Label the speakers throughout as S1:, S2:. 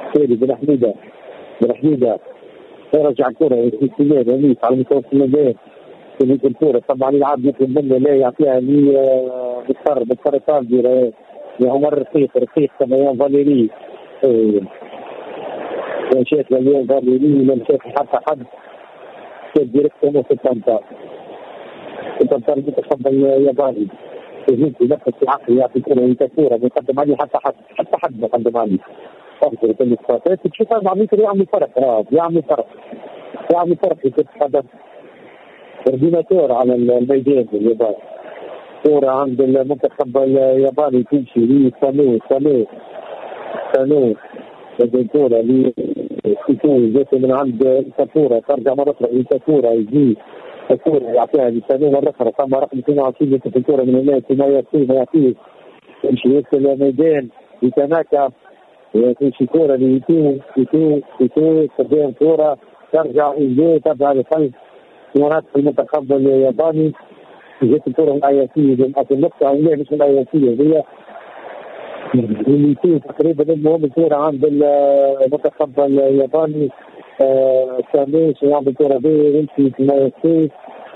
S1: سيري بن حميدة رجع الكرة في السنين يميت على مستوى السنين في الكرة طبعا يلعب يطلب منه لا يعطيها لي بالطر تاجر يا عمر رقيق كما فاليري شاف اليوم فاليري لم شاف حتى حد ديريكتومون في الطنطا المنتخب الياباني يجب ينفذ في عقل يعطي كرة يتكورة يقدم عليه حتى حد يقدم عليه أفضل كل الصفات تشوف هذا عميل يعمل فرق في كرة القدم كورديناتور على الميدان الياباني كورة عند المنتخب الياباني تمشي لي سانو الكورة اللي جات من عند ساكورا ترجع مرة أخرى ساكورا يجي ساكورا يعطيها لسانو مرة أخرى ثم رقم 22 في الكورة من هناك ما يعطيه يمشي يوصل الميدان يتناكى تمشي كورة ليتو قدام كورة ترجع ترجع لخلف مرات في المنتخب الياباني جات الكورة الآياتية النقطة هي مش الآياتية هي اللي فيه تقريبا المهم الكورة عند المنتخب الياباني سامي يلعب الكورة به يمشي في المايوسي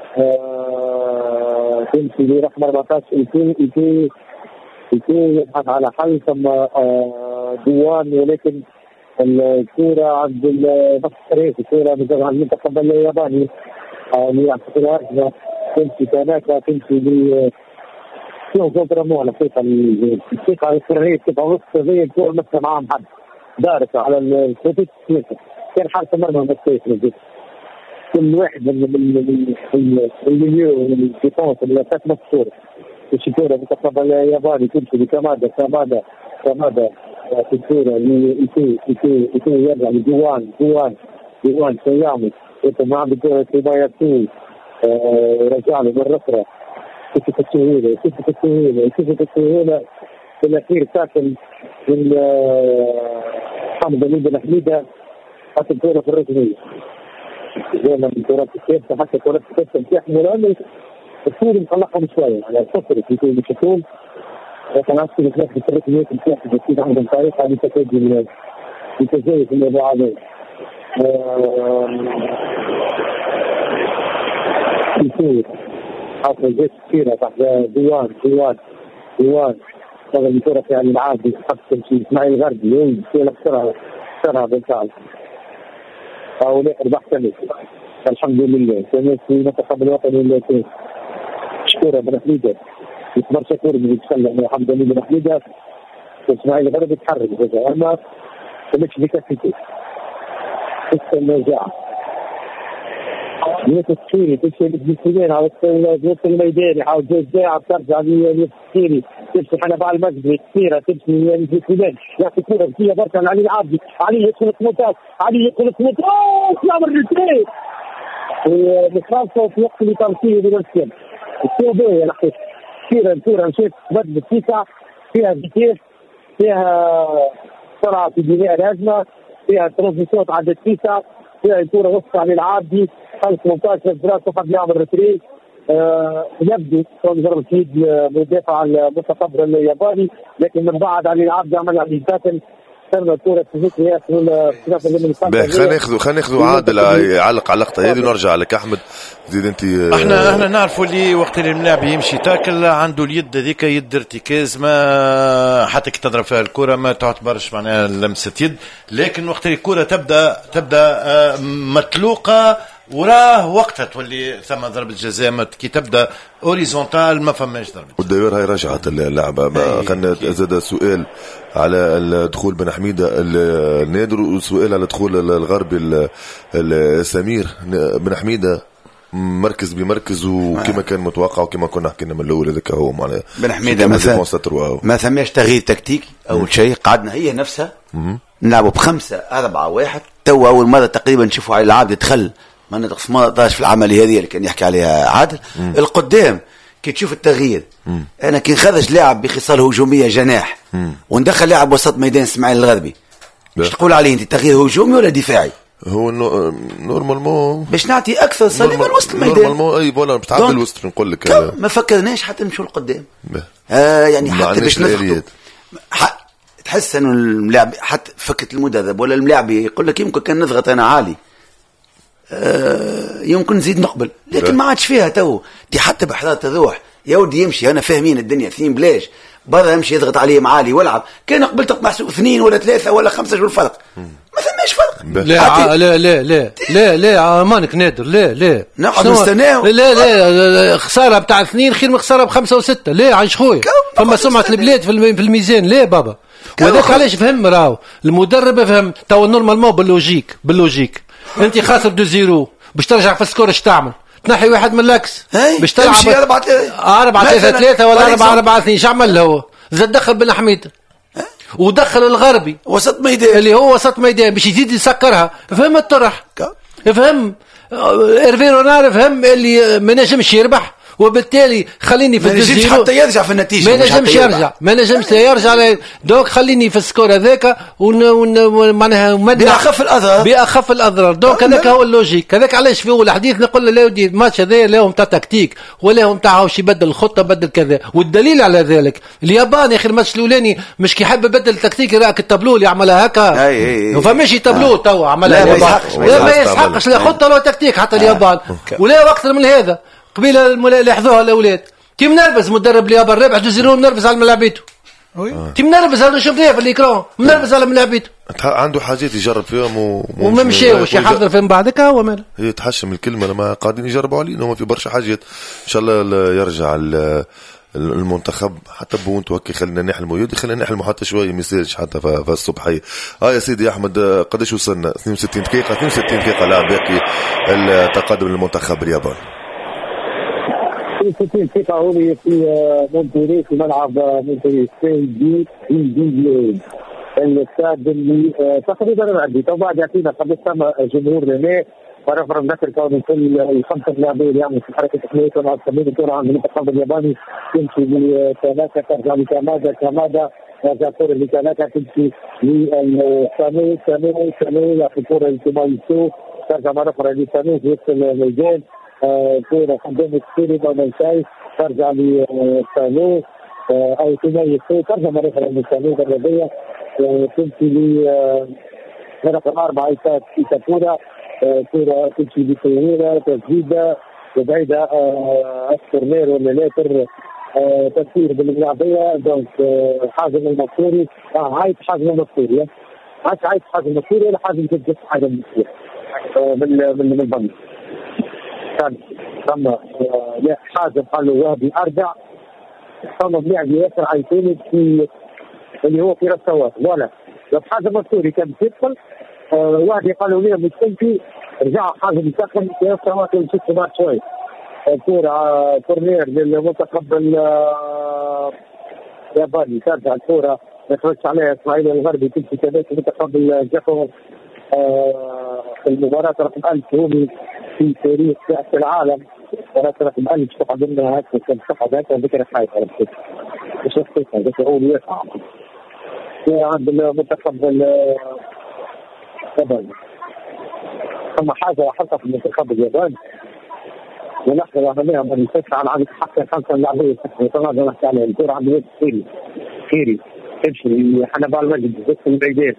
S1: تمشي لرقم 14 إيتي يبحث على حل ثم دوان ولكن الكورة عند نفس الطريق الكورة من المنتخب الياباني اللي يعطيها هجمة تمشي تناكا تمشي فيهم كونترمو على الثقة السرية تبقى وسط زي الكورة مثل معهم حد دارسة على الخطوط كان حارس مرمى مستيقظ كل واحد من المليو من الديفونس اللي فات مكسور الكورة المنتخب الياباني تمشي لكمادا في الكورة اللي يتو يرجع لديوان سيامي يتم عند الكورة سيباياتو رجع له مرة أخرى كيف السهولة في الأخير ساكن من حمد بن حميدة حتى الكورة في الركنية زي ما الكورة الكيف حتى الكورة الكيف تمسيح مولاني السوري مطلقهم شوية على الصفر في بشكل لكن أصل في الركنية تمسيح بسيط عندهم طريقة لتسجل في الموضوع هذا يصير حاطة جيش كثيرة تحت ديوان هذا الكرة في الألعاب يتحكم في إسماعيل الغربي يصير بسرعة بالفعل أو لا ربح كمل الحمد لله كان في منتخب الوطني اللي شكورة بن حميدة يصبر شكور من يتكلم الحمد لله بن حميدة إسماعيل الغربي يتحرك أما مش بكفيته النجاح يتسكيري تمشي بالسنين على الميدان يحاول ترجع للتسكيري تمشي حنا على المسجد كثيرة تمشي بالسنين يعطي كورة فيها بركة علي العابدي علي يدخل سموتات يعمل ريتري ومخالفة في وقت اللي كان فيه بالرسم السوبية لحظة كثيرة مشيت بدل التسعة فيها فيتيس فيها سرعة في بناء الهجمة فيها ترانزيشنات عند التسعة فيها الكورة وسط على العابدي خلف 18 دراسة قد يعمل ريتري يبدو مجرد اكيد مدافع على المنتخب الياباني لكن من بعد علي العابدي عمل عليه ساكن صرنا الكورة تزيد
S2: خلينا ناخذوا عادل يعلق على لقطة هذه ونرجع لك أحمد زيد أنت.
S3: احنا نعرفوا اللي وقت اللي اللاعب يمشي تاكل عنده اليد هذيك يد ارتكاز ما حتى كي تضرب فيها الكرة ما تعتبرش معناها لمسة يد لكن وقت الكرة تبدا مطلوقة وراه وقتها تولي ثم ضربة جزاء كي تبدا اوريزونتال ما فماش ضربة.
S2: والدوير هاي رجعت اللعبة كان زاد سؤال على الدخول بن حميدة النادر وسؤال على دخول الغربي سمير بن حميدة مركز بمركز وكما كان متوقع وكما كنا حكينا من الاول هذاك هو معناه
S4: بن حميدة ما ثماش تغيير تكتيكي اول شيء قعدنا هي نفسها نلعبوا ب5-4-1 تو اول مره تقريبا نشوفوا على العاب يدخل ما نقص 18 في العمليه هذه اللي كان يحكي عليها عادل القدام كي تشوف التغيير انا كي نخرج لاعب بخصال هجوميه جناح وندخل لاعب وسط ميدان اسماعيل الغربي باش تقول عليه انت تغيير هجومي ولا دفاعي؟
S2: هو نورمالمون
S4: باش نعطي اكثر صليبا وسط الميدان
S2: نورمالمون اي فوالا بتعدل الوسط نقول لك
S4: ما فكرناش حتى نمشوا لقدام يعني حتى باش نفقدوا تحس انه الملاعب حتى فكت المدرب ولا الملاعب يقول لك يمكن كان نضغط انا عالي يمكن نزيد نقبل، لكن ما عادش فيها تو دي حتى بحضرة الروح يا ودي يمشي. انا فاهمين الدنيا 2 بلاش برا يمشي يضغط عليه معالي والعب، كان قبلت محسوب 2 ولا 3 ولا 5 شهور فرق، ما فماش فرق.
S5: لا لا لا لا لا لا امانك نادر، لا لا
S4: نقعد نستناو،
S5: لا لا خساره بتاع 2 خير من خساره ب5 و6. لا عايش خويا فما سمعه البلاد في الميزان. لا بابا وذاك علاش فهم راهو المدرب فهم تو نورمالمون باللوجيك انت خاسر 2-0 باش ترجع في السكور اش تعمل؟ تنحي واحد من الاكس باش تلعب 4-3 ولا 4-4-2. شعمل هو زاد دخل بن حميد ودخل الغربي
S4: وسط ميدان
S5: اللي هو وسط ميدان باش يزيد يسكرها. فهم الطرح، فهم إيرفي رونار، فهم اللي ما نجمش يربح وبالتالي خليني في
S4: الدوزيرو حتى يرجع في النتيجه،
S5: ما نجمش يرجع دوك خليني في السكور هذاك معناها بأخف الأضرار. دوك هذاك هو اللوجيك. هذاك علاش في أول الحديث نقول له لا ودي الماتش هذا لاهم تاع تكتيك ولاهم تاع واش يبدل الخطة بدل كذا. والدليل على ذلك اليابان آخر الماتش الأولاني مش كي يحب يبدل التكتيك راك التابلو اللي عملها هكا ما فماش تابلو تو عملها اليابان ما يسحقش لا خطة ولا تكتيك حتى اليابان ولا أكثر من هذا. قبيله لاحظوها الاولاد كي منرفز مدرب اليابان رابح 2-0 منرفز على ملعبيته. كي منرفز هذا شفناه في الاكران منرفز على ملعبيته
S2: عنده حاجات يجرب فيهم
S5: وما مشاوش يحضر فيهم بعدك هو ماله
S2: يتحشم الكلمه لما قاعدين يجربوا علينا وما في برشا حاجات. ان شاء الله يرجع المنتخب حتى بونت وكي خلينا نحلموا خلينا نحلموا حتى شويه ما يصيرش حتى في الصبحيه. يا سيدي احمد قداش وصلنا؟ 62 دقيقه لا باقي التقدم للمنتخب الياباني.
S1: 60 دقيقة هوني في مونتري في ملعب مونتري سي دي الاستاد اللي تقريبا عندي تو بعد يعطينا قبل سنة جمهور لنا ورفع نذكر كون كل الخمسة لاعبين يعني في حركة تقنية مع التمرين الكرة عند المنتخب الياباني تمشي لكناكا ترجع لكندا رجع كرة لكناكا تمشي لسانو في الكرة لتومايسو ترجع مرة أخرى لسانو في وسط الميدان كرة قدام السيري بمنشاي ترجع لسانو أو تومايسو ترجع مرة أخرى لسانو بالربية تمشي رقم 4 إيتاكورا كرة تمشي بطويلة تسديدة بعيدة أكثر ولا لا تسير بالملاعبية دونك حازم المنصوري عايز حازم المنصوري عايز حازم المنصوري ولا حازم تجد حاجة المنصوري من البنك كان ثم حازم قال له وهبي أرجع ثم بلعب ياسر عيطيني في اللي هو في رسوات ولا لو حازم المنصوري كان يدخل واحد قالوا لي مش تمشي رجع حازم يسخن في رسوات ويشوف بعد شوي كورة كورنير للمنتخب الياباني ترجع الكورة يخرج عليها اسماعيل الغربي تمشي كذلك المنتخب الجزائري في المباراة رقم 1000 هومي في تاريخ كأس العالم مباراة رقم 1000 تقعد لنا هكذا كان تقعد هكذا ذكر خايفة مش هتفكر ذكر أول يسعى عند المنتخب الياباني ثم حاجة حتى في المنتخب الياباني ونحن عمليا من يفتح على عدد حتى 5 لاعبين طبعا نحكي على الكرة عند وقت خيري تمشي حنبال مجد بس البعيدين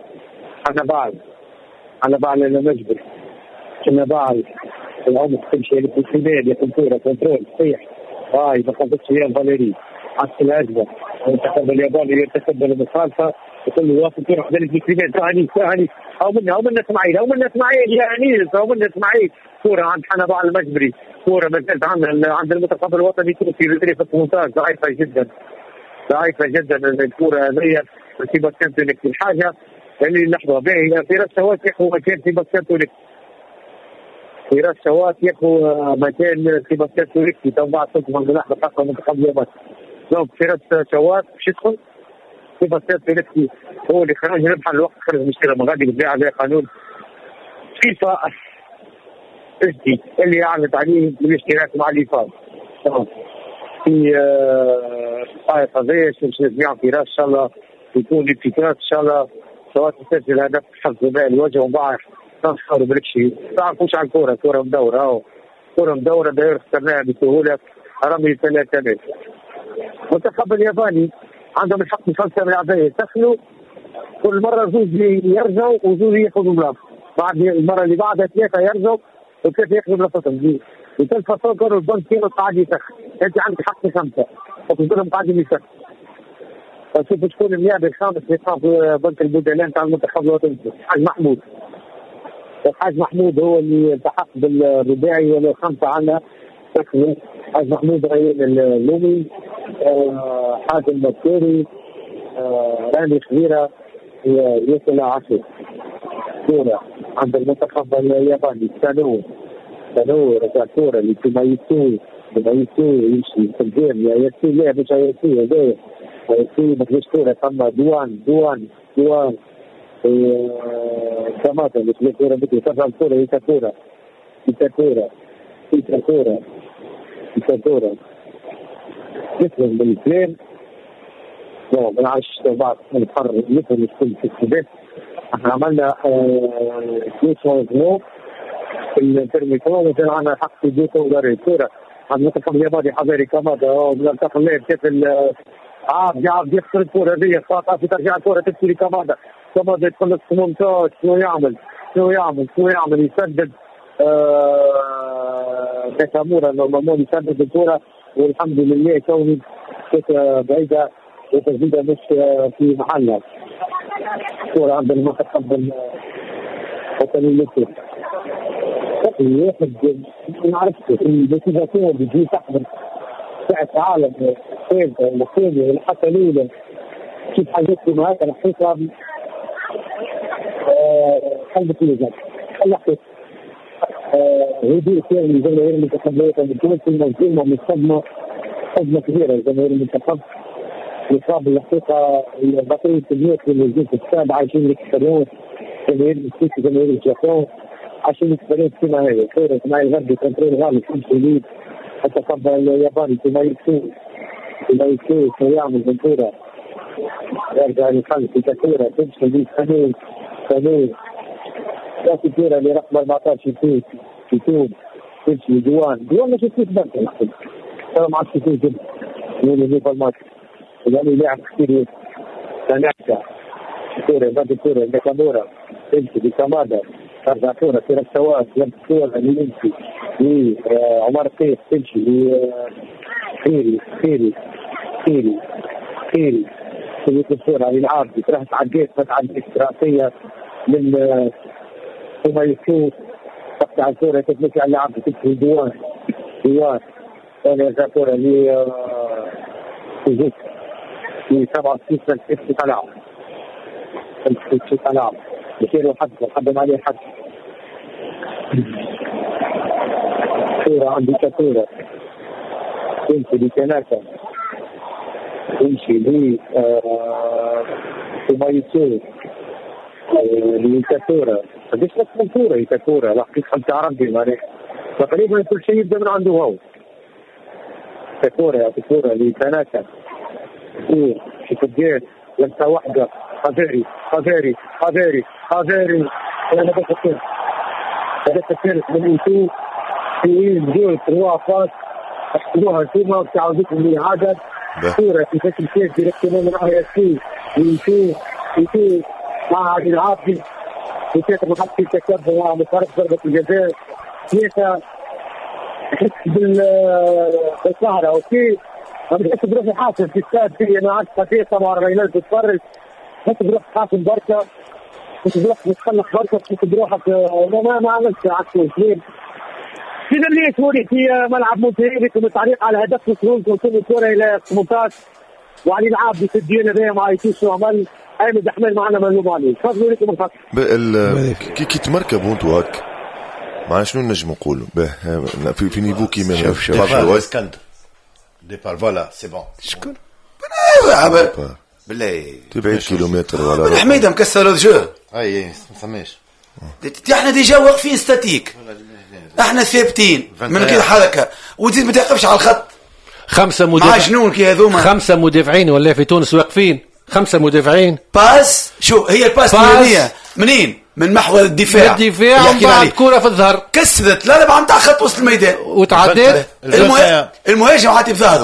S1: حنبال المجبر حنبال العمق تمشي للكوسينين يكون كورة كنترول صيح هاي ما قصدتش هي فاليري عكس الأجمة المنتخب الياباني يرتكب المخالفة يقول له واقف كورة عند الكوسينين ثاني أو من إسماعيل كورة عند حنبال المجبري كورة ما زالت عند المنتخب الوطني في التريف ممتاز ضعيفة جدا الكورة هذه في باسكنتوليك الحاجة اللي نحضر به في رسوات يخو مكان في باسكنتوليك في باسكنتوليك في توبع صدق من لحظة حقا منتخب اليابان دونك في رسوات باش يدخل في باسكنتوليك هو اللي خرج ربح الوقت خرج مشكلة مغادي بالبيع عليه قانون فيفا اجدي اللي اعلنت عليه بالاشتراك مع الإيفاد في قضية مش نسمع في راس ان شاء الله يكون ابتكارات ان شاء الله سواء تسجل هدف حفظ ماء الوجه وبعض تنصر بالكشي تعرفوش عن كورة مدورة داير اخترناها بسهولة رمي 3 منتخب الياباني عندهم الحق بخمسة ملاعبية يسخنوا كل مرة زوج يرجعوا وزوج ياخذوا بلاصة، بعد المرة اللي بعدها 3 يرجعوا و3 ياخذوا بلاصتهم. وثالث فترة البنك كانوا قاعد يسخن، أنت عندك حق 5 وكلهم قاعدين يسخن. فشوف شكون النائب الخامس اللي قام في بنك البدلاء نتاع المنتخب الوطني، الحاج محمود. الحاج محمود هو اللي التحق بالرباعي ولا 5 عنا. الحاج محمود ريان اللومي، حاتم بكوري، رامي خبيرة، ياسر عاشور. كورة عند المنتخب الياباني تانو رجع كورة اللي تميسو يمشي في الجيم يا ياسي. لا مش ياسي هذايا ياسي ما فيش كورة. ثم دوان كماتا مش كورة مثل ترجع الكورة كورة يسلم بالبلين. ما نعرفش بعض نتحرر مثل في السباق. احنا عملنا 2 جنوب في الترميكون وكان عندنا حق في دوكو وداري كورة عند المنتخب الياباني حضاري كمادا ومنتخب اللاعب كيف عاد يخسر الكورة هذه خاطئة في ترجع الكورة تمشي لكمادا. كمادا يدخل لك 18 شنو يعمل يسدد ناكامورا نورمالمون يسدد الكورة والحمد لله كوني كانت بعيدة وتسديدها مش في محلها. كورة عند المنتخب الوطني المصري. واحد ما عرفتش الموتيفاسيون بتجي تحضر كأس عالم الثانية حتى الأولى كيف حاجات كما هكا الحقيقة قلبت الوزن خلقت هدوء كامل لجماهير المنتخب الوطني كانت المنظومة من صدمة كبيرة لجماهير المنتخب. يصاب الحقيقة بقية الناس اللي موجودين في السابعة عايشين الاكسبيريونس جماهير المكسيك وجماهير اليابان عشان الاكسبيريونس كما هي خير معي غربي كنترول غالي كل شديد التقبل الياباني كما يكسو يعمل فنتورا يرجع للخلف كثيرة تمشي دي ثاني ذات كثيرة اللي رقم 14 يتوب تمشي دوان مش يصير بنك الحين ترى ما عادش يصير جدا يقولوا في الماتش يعني لاعب كثير تناكا كورة بعد كورة ناكامورا تمشي بكمادا ترجع كورة في السواس يمشي كورة اللي يمشي عمر قيس تمشي خيري سويت الصورة للعابد تروح تعديت ما تعديت راسية من ثم يشوف تقطع الكورة تتمشي على العابد تمشي دوان أنا يرجع كورة لي تزيد في 67 سنة في طلع بصيروا حد عليه حد كورة عندي كورة تمشي بكناكا تمشي لي ثم يسوي لكورة قديش نفس كورة كورة لا حقيقة خمسة عربي معناه تقريبا كل شيء يبدأ من عنده هو كورة لكناكا في فجيت لمسة واحدة حذاري أنا بدأت أفكر من يسوي في جول 3 فاس احتروها ثم بتعودكم لي عدد كورة في شكل كيف ديريكتومون من RSC يشوف مع عادل العابدي وكيف محطي تكبر مع مصارف ضربة الجزاء كيف بالسهرة اوكي ما بتحس بروحي حاصل في الساد فيه انا عاد خفيف طبعا رينال تتفرج بس بروح حاصل بركة بس بروح متخلق بركة بس بروحك ما عملت عكس اثنين كذا اللي سوري في ملعب مونتيري بالتعليق على هدف مسؤول وصل الكرة إلى 18 وعلي العابدي في الدينا ده مع يتيش وعمل أيمن أحمد معنا ملوم عليه تفضلوا لكم الخط
S2: كي تمركبوا انتوا هك مع شنو نجم نقولوا في نيفو كيما
S3: شوف اسكندر ديبار فوالا سي بون
S4: شكون بالله
S2: تبعد كيلومتر ولا
S4: حميدة مكسر الجو
S3: اي ما سميش
S4: احنا ديجا واقفين ستاتيك احنا ثابتين من غير حركه وتزيد ما توقفش على الخط
S5: 5 مدافعين
S4: مع جنون كي هذوما
S5: 5 مدافعين ولا في تونس واقفين 5 مدافعين
S4: باس شو هي الباس الثانيه منين من محور الدفاع
S5: بعد كرة في الظهر
S4: كسرت لا بعد نتاع خط وسط الميدان
S5: وتعديت
S4: المهاجم عاطي بظهره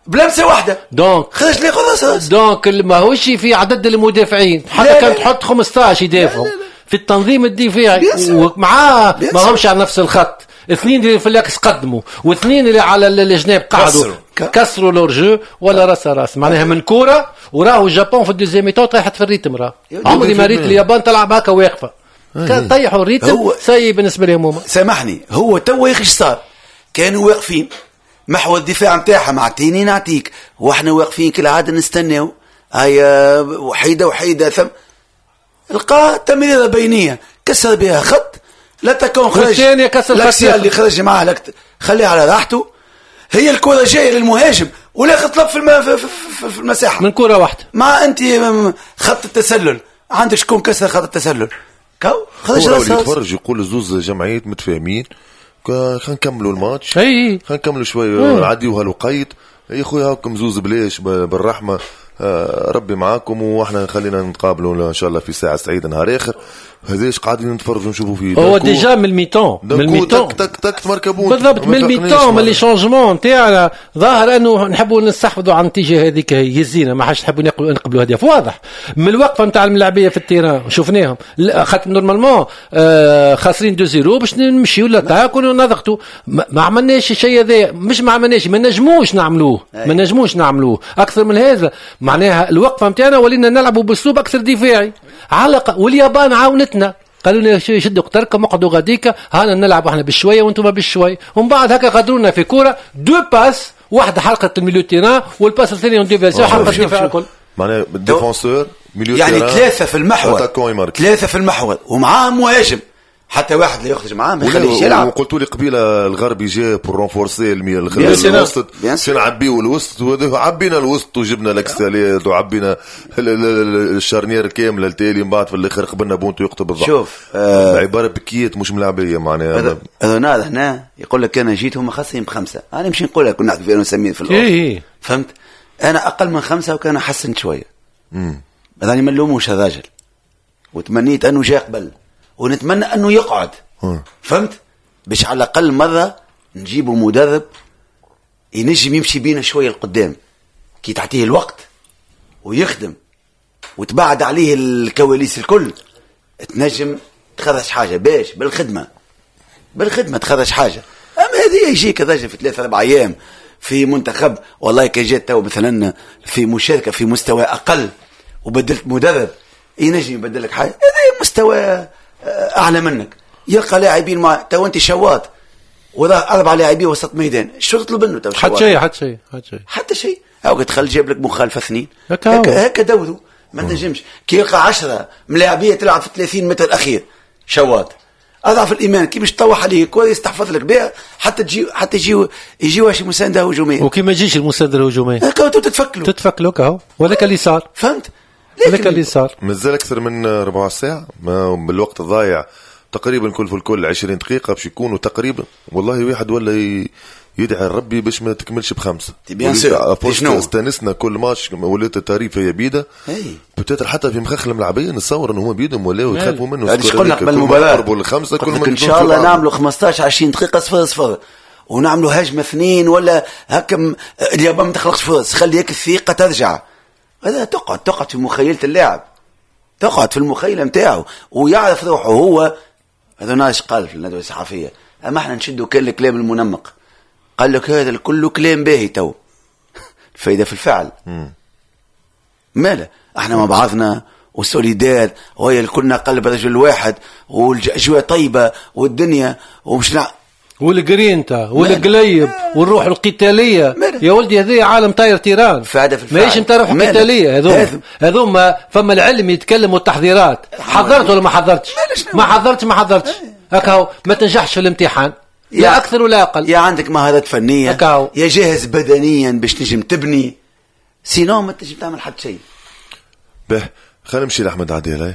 S4: بلمسه واحده
S5: دونك
S4: خرج لي خلاص.
S5: دونك ماهوش في عدد المدافعين حتى كان تحط 15 يدافعوا في التنظيم الدفاعي ومعاه ما همش على نفس الخط. اثنين اللي في الاكس قدموا واثنين اللي على الجناب قعدوا كسروا لورجو ولا راس معناها من كوره. وراهو الجابون في الدوزيام ميتون طيحت في الريتم. راه عمري ما ريت اليابان تلعب هكا واقفه طيحوا الريتم سيء بالنسبه لهم هما.
S4: سامحني هو تو يا اخي صار كانوا واقفين محور الدفاع نتاعها معطيني نعطيك واحنا واقفين كالعاده نستناو هاي وحيده ثم القى تمريره بينيه كسر بها خط لا تكون خرج
S5: الثاني كسر الخط
S4: اللي خرج معاه خليه على راحته. هي الكره جايه للمهاجم ولا خطلب في المساحه من
S5: كره واحده.
S4: ما انت خط التسلل عندك شكون كسر خط التسلل
S2: خرج راسه يتفرج يقول زوز جمعيات متفاهمين خلينا نكملوا الماتش خلينا نكملوا شويه نعديوها الوقيت يا خويا هاكم زوز بلاش بالرحمه ربي معاكم واحنا خلينا نتقابلوا ان شاء الله في ساعه سعيده نهار اخر. هذاش قاعدين نتفرجوا ونشوفوا فيه
S5: هو ديجا من الميتون
S2: تك تمركبون
S5: بالضبط من الميتون من لي شونجمون تاعنا ظاهر انه نحبوا نستحفظوا عن النتيجه هذيك يزينا ما حاش نحبوا نقبلوا هدف واضح من الوقفه نتاع الملاعبيه في التيران شفناهم خاطر نورمالمون خاسرين 2-0 باش نمشيوا للاتاك ونضغطوا ما عملناش الشيء هذا مش ما عملناش ما نجموش نعملوه اكثر من هذا. معناها الوقفه نتاعنا ولينا نلعبوا باسلوب اكثر دفاعي واليابان عاونتنا قالوا لنا شدوا قطركم اقعدوا غاديك هانا نلعب احنا بالشويه وانتم بالشويه ومن بعد هكا غادرونا في كوره 2 باس واحده حلقه الميليو تيران والباس الثاني اون ديفيرسيون حلقه الدفاع الكل
S2: معناها ديفونسور ميليو
S4: يعني 3 في المحور ومعاه مهاجم حتى واحد اللي يخرج معاه ما يخليش يلعب.
S2: وقلتوا لي قبيله الغربي جاء بور رونفورسي الوسط نعبيو الوسط عبينا الوسط وجبنا الاكساليات وعبينا الشارنير كامله التالي من بعد في الاخر قبلنا بونتو يقطب بالضبط.
S4: شوف
S2: عباره بكيات مش ملاعبيه معناها
S4: هنا يقول لك انا جيت هم خاصين ب5 انا نمشي نقول لك كنا في نسميه في الأرض فهمت انا اقل من 5 وكان حسن شويه هذاني ما نلوموش هذا راجل وتمنيت انه جاء قبل ونتمنى أنه يقعد فهمت باش على الأقل مرة نجيبه مدرب ينجم يمشي بينا شوية القدام كي تعطيه الوقت ويخدم وتبعد عليه الكواليس الكل تنجم تخرج حاجة باش بالخدمة تخرج حاجة. أما هذه يجيك هذا في 3-4 أيام في منتخب والله كي جات تو مثلا في مشاركة في مستوى أقل وبدلت مدرب ينجم يبدل لك حاجة هذا مستوى أعلى منك يلقى لاعبين مع تو أنت شواط وذا 4 لاعبين وسط ميدان شو تطلب منه تو حتى شيء أو تخلي جاب لك مخالفة 2 هكا دوروا ما تنجمش كي يلقى 10 ملاعبية تلعب في 30 متر أخير شواط أضعف الإيمان كي مش تطوح عليه كويس تحفظ لك بها حتى يجي واش مساندة هجومية
S5: وكي ما يجيش المساندة الهجومية
S4: هكا تتفكلوا
S5: كهو وذاك اللي صار
S4: فهمت
S5: لك اللي صار
S2: مازال أكثر من 4 ساعة ما بالوقت الضايع تقريبا كل في الكل 20 دقيقة باش يكونوا تقريبا والله واحد ولا يدعي ربي باش ما تكملش ب5 استانسنا كل ماتش ولات التعريف هي بيدا بتاتر حتى في مخخ الملعبية نتصور انه هما بيدهم ولاو يخافوا منه
S4: هذه قلنا قبل المباراة ان شاء الله نعملوا 15-20 دقيقة 0-0 ونعملوا هجمة 2 ولا هكا اليابان ما تخلقش فرص خليك الثقة ترجع هذا تقعد في مخيلة اللاعب تقعد في المخيلة متاعه ويعرف روحه هو. هذا ناس قال في الندوة الصحفية أما احنا نشدوا كل الكلام المنمق قال لك هذا كله كلام باهي تو الفايدة في الفعل ماله احنا مع بعضنا والسوليدار وهي كلنا قلب رجل واحد والأجواء طيبة والدنيا ومش
S5: والجرينتا والقليب والروح القتالية يا ولدي هذه عالم طاير تيران ما يش انت روح قتالية هذوما فما العلم يتكلم والتحضيرات حضرت ولا ما حضرتش هكا ما تنجحش في الامتحان لا أكثر ولا أقل
S4: يا عندك مهارات فنية يا جاهز بدنيا باش تنجم تبني سينو ما تنجم تعمل حد شيء
S2: به خلينا نمشي لأحمد عديلة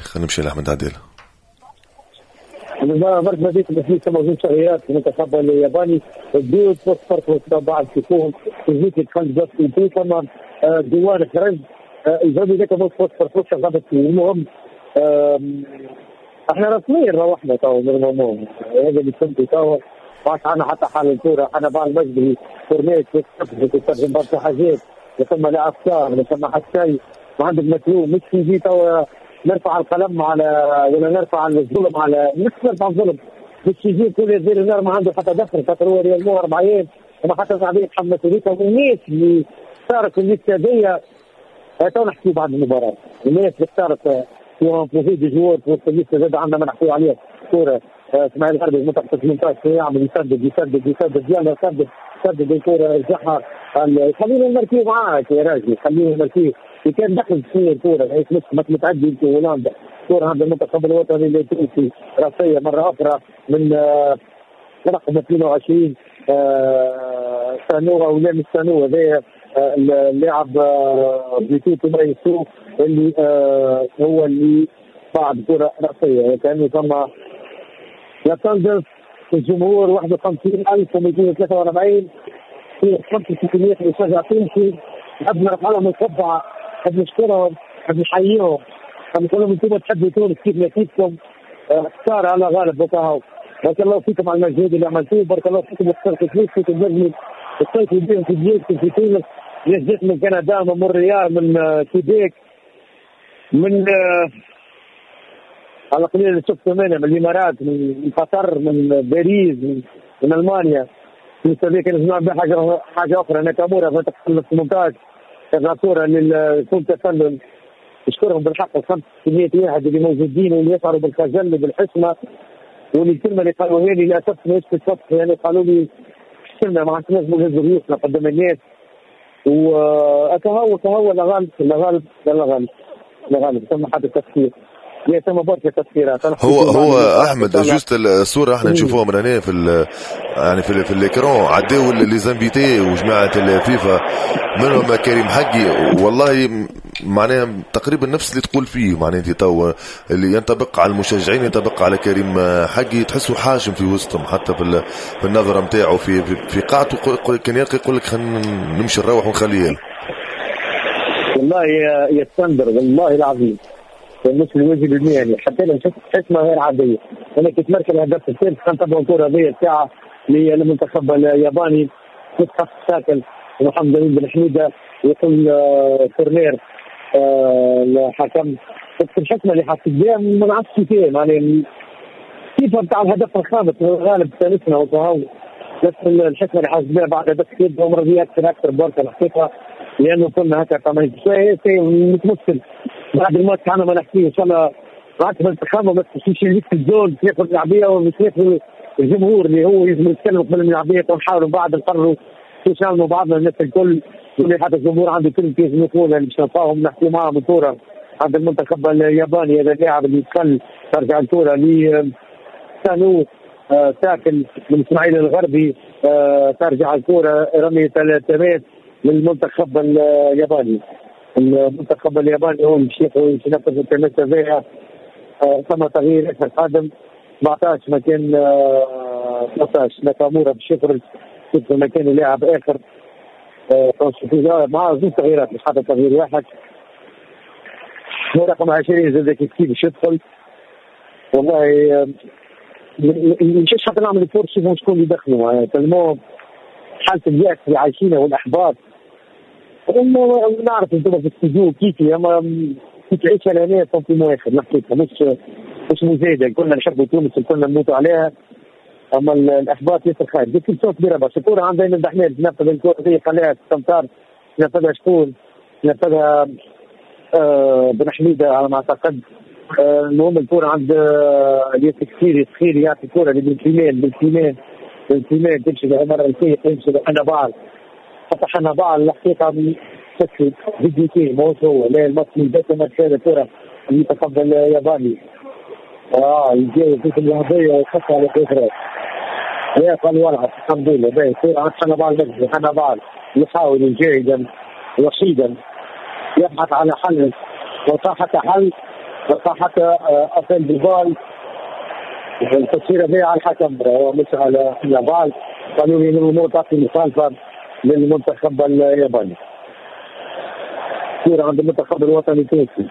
S1: أنا برد ما ديت بس لسه موجود شغيات في المنتخب الياباني الدول فرق وتبع تشوفوهم تزيد الخمس بس في كمان دوار خرج إذا ذاك فرق شغبت المهم احنا رسميا روحنا تو هذا اللي كنت تو ما عندنا حتى حال الكوره. انا بقى المجدي فورميت تترجم برشا حاجات، ثم لا افكار ثم حتى ما عندك مطلوب. مش نجي تو نرفع القلم على ولا نرفع الظلم على مش نرفع الظلم، مش يجي كل يدير ما عنده حتى دخل خاطر هو ريال مو 40 وما حتى شعبيه يتحمس وليتهم. الناس اللي صارت الاستاديه تو نحكي بعد المباراه، الناس اللي صارت في دي جوار في وسط زاد عندنا ما نحكيو عليه كوره. اسماعيل الغربي المنتخب 18 يعمل يسدد يلا سدد الكوره رجعها. خلينا نركيو معاك يا راجل، خلينا نركيو. كان دخل في الكوره مش متعدي في هولندا كوره عند المنتخب الوطني التونسي راسيه مره اخرى من رقم 22 سانو او لا مش سانو هذا اللاعب بيتوتو مايسو اللي هو اللي بعد كره راسيه. كانوا ثم يتندف الجمهور 51243 في 5600 مشجع تونسي. نحب نرفع لهم القبعه، نحب نشكرهم، نحب نحييهم، نحب نقول لهم انتم تحبوا تونس كيف ما كيفكم. اختار على غالب بكاهو. بارك الله فيكم على المجهود اللي عملتوه، بارك الله فيكم وخسرتوا فلوسكم تنجموا تصيفوا بهم في بيوتكم في تونس. جيت من كندا، من مونريال، من كيبيك، من على قليل اللي شفته منها من الامارات، من قطر، من باريس، من المانيا. في كان نسمع بها حاجه اخرى. ناكامورا في 18 كانت صوره للكل تسلل. نشكرهم بالحق 500 واحد اللي موجودين واللي يشعروا بالخجل وبالحشمه. والكلمه اللي قالوها لي للاسف ما يسكت يعني قالوا لي كلمه ما عرفناش نهز ريوسنا قدام الناس. وكهو لا غالب ثم حد التفكير ثم برشا تفكيرات.
S2: هو احمد جوست الصوره احنا نشوفوها من هنا في يعني في الاكران عداو لي زانفيتي وجماعه الفيفا منهم كريم حقي. والله معناها تقريبا نفس اللي تقول فيه، معناها انت تو اللي ينطبق على المشجعين ينطبق على كريم حقي. تحسه حاشم في وسطهم حتى في النظره نتاعو في قاعته. كان يلقى يقول لك خلينا نمشي نروح ونخليه.
S1: والله يستندر والله العظيم مش الوجه المهني حتى لو شفت حكمه غير عاديه. انا كنت مركز الهدف الثالث كان تبع الكره هذه الساعه للمنتخب الياباني متحف ساكن محمد بن حميده يقول كورنير الحكم. بس الحكمه اللي حسيت بها ما نعرفش كيف يعني كيف بتاع الهدف الخامس غالب ثالثنا وكهو. بس الحكمه اللي حسيت بها بعد هدف كثير عمر اكثر بركه الحقيقه لانه كنا هكا كمان شيء متمثل بعد الماتش. انا ما نحكي ان شاء الله راتب الانتخاب بس مش اللي في الزول كيف اللعبيه ومش كيف الجمهور اللي هو يجب يتكلم قبل اللعبيه ونحاولوا بعد نقرروا كيف نعملوا بعضنا الناس الكل. واللي حتى الجمهور عنده كل كيف نقول اللي مش نلقاهم نحكي معهم الكوره عند المنتخب الياباني. هذا اللاعب اللي يدخل ترجع الكوره لسانو ساكن من اسماعيل الغربي. ترجع الكوره رمي 3 متر للمنتخب الياباني. المنتخب الياباني هو الشيخ ينفذ التماس هذايا. ثم تغيير اخر قادم 17 مكان 13 ناكامورا بشكل في مكان لاعب اخر. مع زوج تغييرات مش حتى تغيير واحد. رقم 20 زاد كيف باش يدخل. والله مش حتى نعمل الفور شوفوا شكون اللي دخلوا كلموا حاله اليأس اللي عايشينها والاحباط. نعرف انتم في الاستوديو كيف تعيش لهنا في مؤخر نحكيها مش مزايده. كنا نحبوا تونس كنا نموتوا عليها. اما الاحباط ياسر خايف ديك الصوت كبيره برشا. الكوره عندنا دحميل نفذ الكوره دي خليها تستمتار نفذها شكون نفذها بن حميده على ما اعتقد. المهم الكوره عند ياسر كثير يعطي الكوره بالكيمان تمشي لعمر الفيق تمشي لحنبال حتى حنبال الحقيقه تكفي فيديوتين موت هو لا الماتش من ذاته ماتش هذا كوره المنتخب الياباني يجي في اليهوديه ويخسر على كثرات. يا قال والله الحمد لله باهي كوره عند حنبال يحاول جيدا وحيدا يبحث على حل وصاحة أصل بالبال. التصوير هذه على الحكم مش على اليابان. قالوا لي انه الامور تعطي مخالفه للمنتخب الياباني. كوره عند المنتخب الوطني التونسي.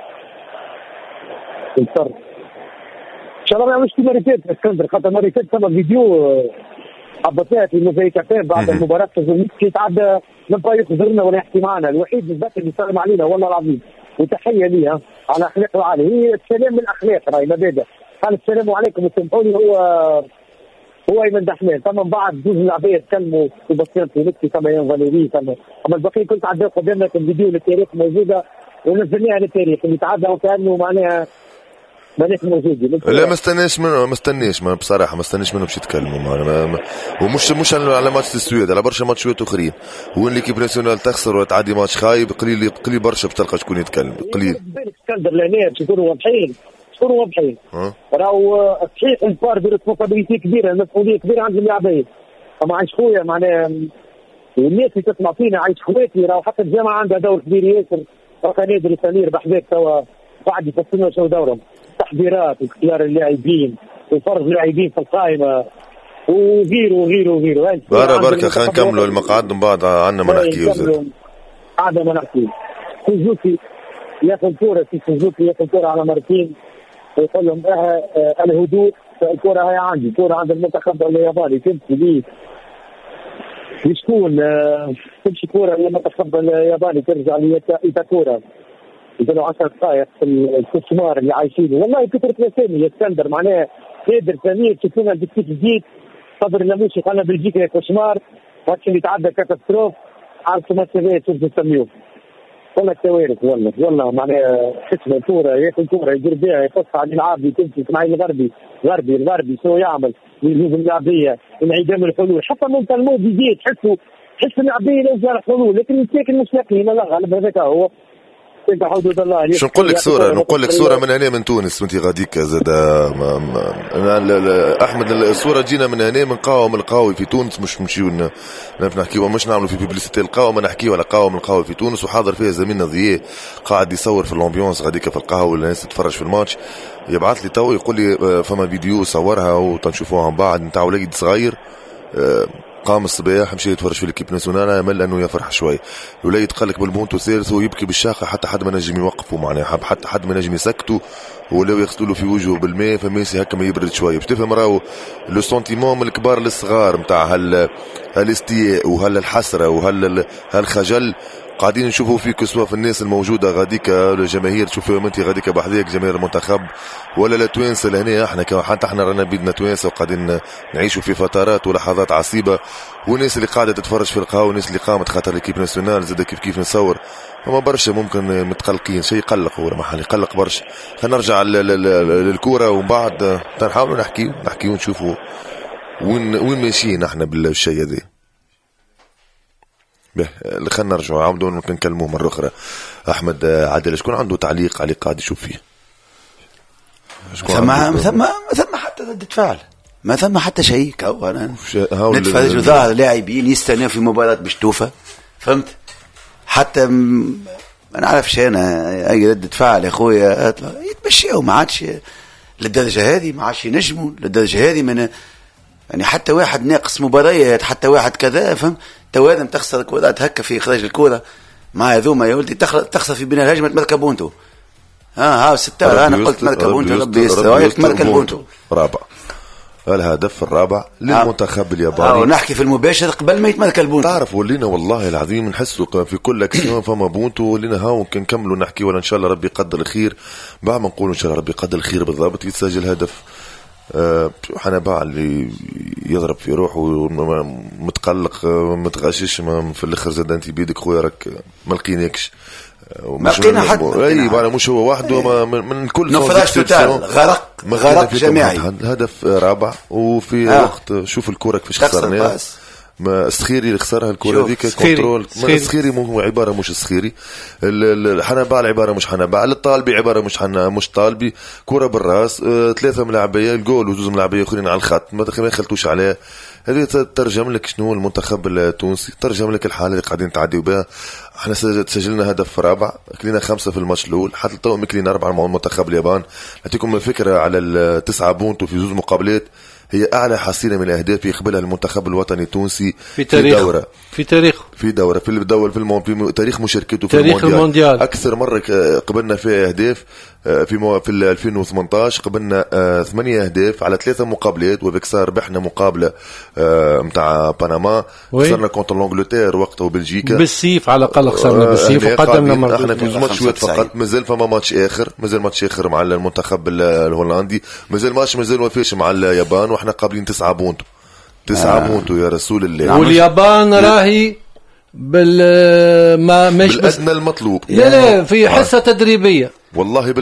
S1: ان شاء الله ما يعملش كيما ريتات اسكندر خاطر ما ريتات ثم فيديو حبطات المزيكتين بعد المباراة كي يتعدى نبقى يخزرنا ولا يحكي معنا. الوحيد بالذات اللي سلم علينا والله العظيم وتحية ليها على أخلاق العالي. هي السلام من الأخلاق راهي مبادئ. قال السلام عليكم وسامحوا لي هو أيمن دحمان. ثم بعد جوز العباد تكلموا وبصير في نكتي كما ينغلوري أما البقية كنت عدى قدامنا الفيديو للتاريخ موجودة ونزلناها للتاريخ اللي تعدى وكأنه معناها مانيش موجود.
S2: لا ما استناش منه بصراحه ما استناش منهم باش يتكلموا ومش على ماتش السويد على برشا ماتشات اخرين وين ليكيب ناسيونال تخسر ولا تعدي ماتش خايب قليل برشا باش تلقى شكون يتكلم قليل.
S1: بالك اسكندر لهنا باش يكونوا واضحين راهو صحيح الفار بريسبونسابيلتي كبيره المسؤوليه كبيره عند اللاعبين. اما عايش خويا معناها والناس اللي تسمع فينا عايش خواتي راهو حتى الجامعه عندها دور كبير ياسر. راهو نادر سمير بحذاك توا بعد يفصلوا شو دورهم تحضيرات واختيار اللاعبين وفرض اللاعبين في القائمه وغيره
S2: بركه. خلينا نكملوا المقعد من بعد عندنا ما نحكيو زاد
S1: عندنا ما نحكيو. سوزوكي ياخذ كوره ياخذ كوره على مرتين ويقول لهم الهدوء. الكوره هي عندي كوره عند المنتخب الياباني تمشي لي شكون تمشي كوره للمنتخب الياباني ترجع لإيتاكورا. يقولوا 10 دقائق في الكشمار اللي عايشينه والله كثرة الاسامي يستندر معناه قادر ثانية تشوفونا البسكيت جديد صبر اللاموشي قالنا بلجيكا يا كشمار ماتش اللي تعدى كاتاستروف عارفوا ما تسويه شوف تسميوه والله كوارث والله معناه حسنا كورة ياكل كورة يدير بها يقص على العربي تمشي اسماعيل الغربي شو يعمل يجوز اللعبية انعدام الحلول حتى ممكن الموت يزيد تحس اللعبية لو جاء الحلول لكن الساكن مش لاقيين لا غالب هذاك هو.
S2: شو نقول لك صورة من هنا من تونس وانت غاديك زاد احمد الصورة جينا من هنا من قهوة القهوي في تونس مش نمشيو نحكيو مش نعملوا في بيبليسيتي القهوة ما نحكيو على قهوة القهوي في تونس وحاضر فيها زميلنا ضياء قاعد يصور في الامبيونس غاديك في القهوة والناس تتفرج في الماتش يبعث لي تو يقول لي فما فيديو صورها وتنشوفوها من بعد نتاع وليد صغير قام الصباح مشي يتفرج في الكيب ناسيونال مل انه يفرح شوي الوليد يتقلق بالبونتو ثالث ويبكي بالشاقه حتى حد ما نجم يوقفه معناها حتى حد ما نجم يسكته ولا يغسلوا له في وجهه بالماء فماشي هكا ما يبرد شويه باش تفهم راهو لو سونتيمون من الكبار للصغار نتاع هالاستياء وهالحسره وهالخجل قاعدين نشوفوا فيك سواء في الناس الموجوده غاديك الجماهير تشوفهم انت غاديك بحذاك جماهير المنتخب ولا لا توانسه لهنا احنا حتى احنا رانا بيدنا توانسه وقاعدين نعيشوا في فترات ولحظات عصيبه والناس اللي قاعده تتفرج في القهوه والناس اللي قامت خاطر الكيب ناسيونال زاد كيف نصور هما برشا ممكن متقلقين شيء يقلق هو محل يقلق برشا. خلينا نرجع للكوره ومن بعد نحاولوا نحكيو ونشوفوا وين ماشيين احنا بالشيء هذا. خلينا نرجع عاودوا ممكن نكلموه مرة أخرى. أحمد عادل شكون عنده تعليق على قاعد يشوف فيه؟
S4: ثم حتى ردة فعل ما ثم حتى شيء كوانا نتفرج ظاهر لاعبين يستنوا في مباراة بشتوفة فهمت حتى ما نعرفش أنا أي ردة فعل يا أخويا يتمشيوا ما عادش للدرجة هذه ما عادش ينجموا للدرجة هذه من يعني حتى واحد ناقص مباريات حتى واحد كذا فهم توازن تخسر الكرات هكا في إخراج الكرة مع هذوما يا ولدي تخسر في بناء الهجمة ملكة بونتو ها ستار أنا قلت ملكة بونتو ربي يستر ملكة بونتو
S2: رابع الهدف الرابع للمنتخب الياباني
S4: ونحكي في المباشر قبل ما يتملك البونتو
S2: تعرف ولينا والله العظيم نحسوا في كل اكسيون فما بونتو ولينا هاو نكملوا نحكي ولا إن شاء الله ربي يقدر الخير بعد ما نقول إن شاء الله ربي يقدر الخير بالضبط يتسجل هدف حنباع اللي يضرب في روحه متقلق متغشش في الاخر زاد انت بيدك خويا راك ما لقيناكش
S4: ما لقينا حد
S2: اي مش هو وحده من كل
S4: نفرش توتال غرق جماعي
S2: هدف رابع وفي وقت شوف الكره كيفاش خسرناها ما السخيري اللي خسرها الكره هذيك كنترول السخيري مو عباره مش السخيري الحنباع العباره مش حنباع الطالبي عباره مش طالبي كره بالراس 3 ملاعبيه الجول وزوز ملاعبيه اخرين على الخط ما خلطوش عليه هذه ترجم لك شنو المنتخب التونسي ترجم لك الحاله اللي قاعدين تعديوا بها احنا سجلنا هدف رابع كلينا 5 في الماتش الاول حتى تو مكلينا 4 مع المنتخب اليابان نعطيكم فكره على 9 بونت وفي 2 مقابلات هي أعلى حصيلة من الأهداف يقبلها المنتخب الوطني التونسي في دورة في تاريخ مشاركته في المونديال أكثر مرة قبلنا فيها أهداف في 2018 قبلنا 8 أهداف على 3 مقابلات، وبكسار ربحنا مقابلة متاع بنما، خسرنا كونتر لانجلتير وقتها وبلجيكا
S5: بالسيف على الأقل، خسرنا بالسيف وقدمنا مرة.
S2: احنا في ماتشات فقط، مازال فما ماتش آخر مع المنتخب الهولندي، مازال ما فيش مع اليابان، واحنا قابلين 9 بونتو يا رسول الله.
S5: واليابان راهي مش
S2: بالأدنى المطلوب.
S5: لا في حصة تدريبية
S2: والله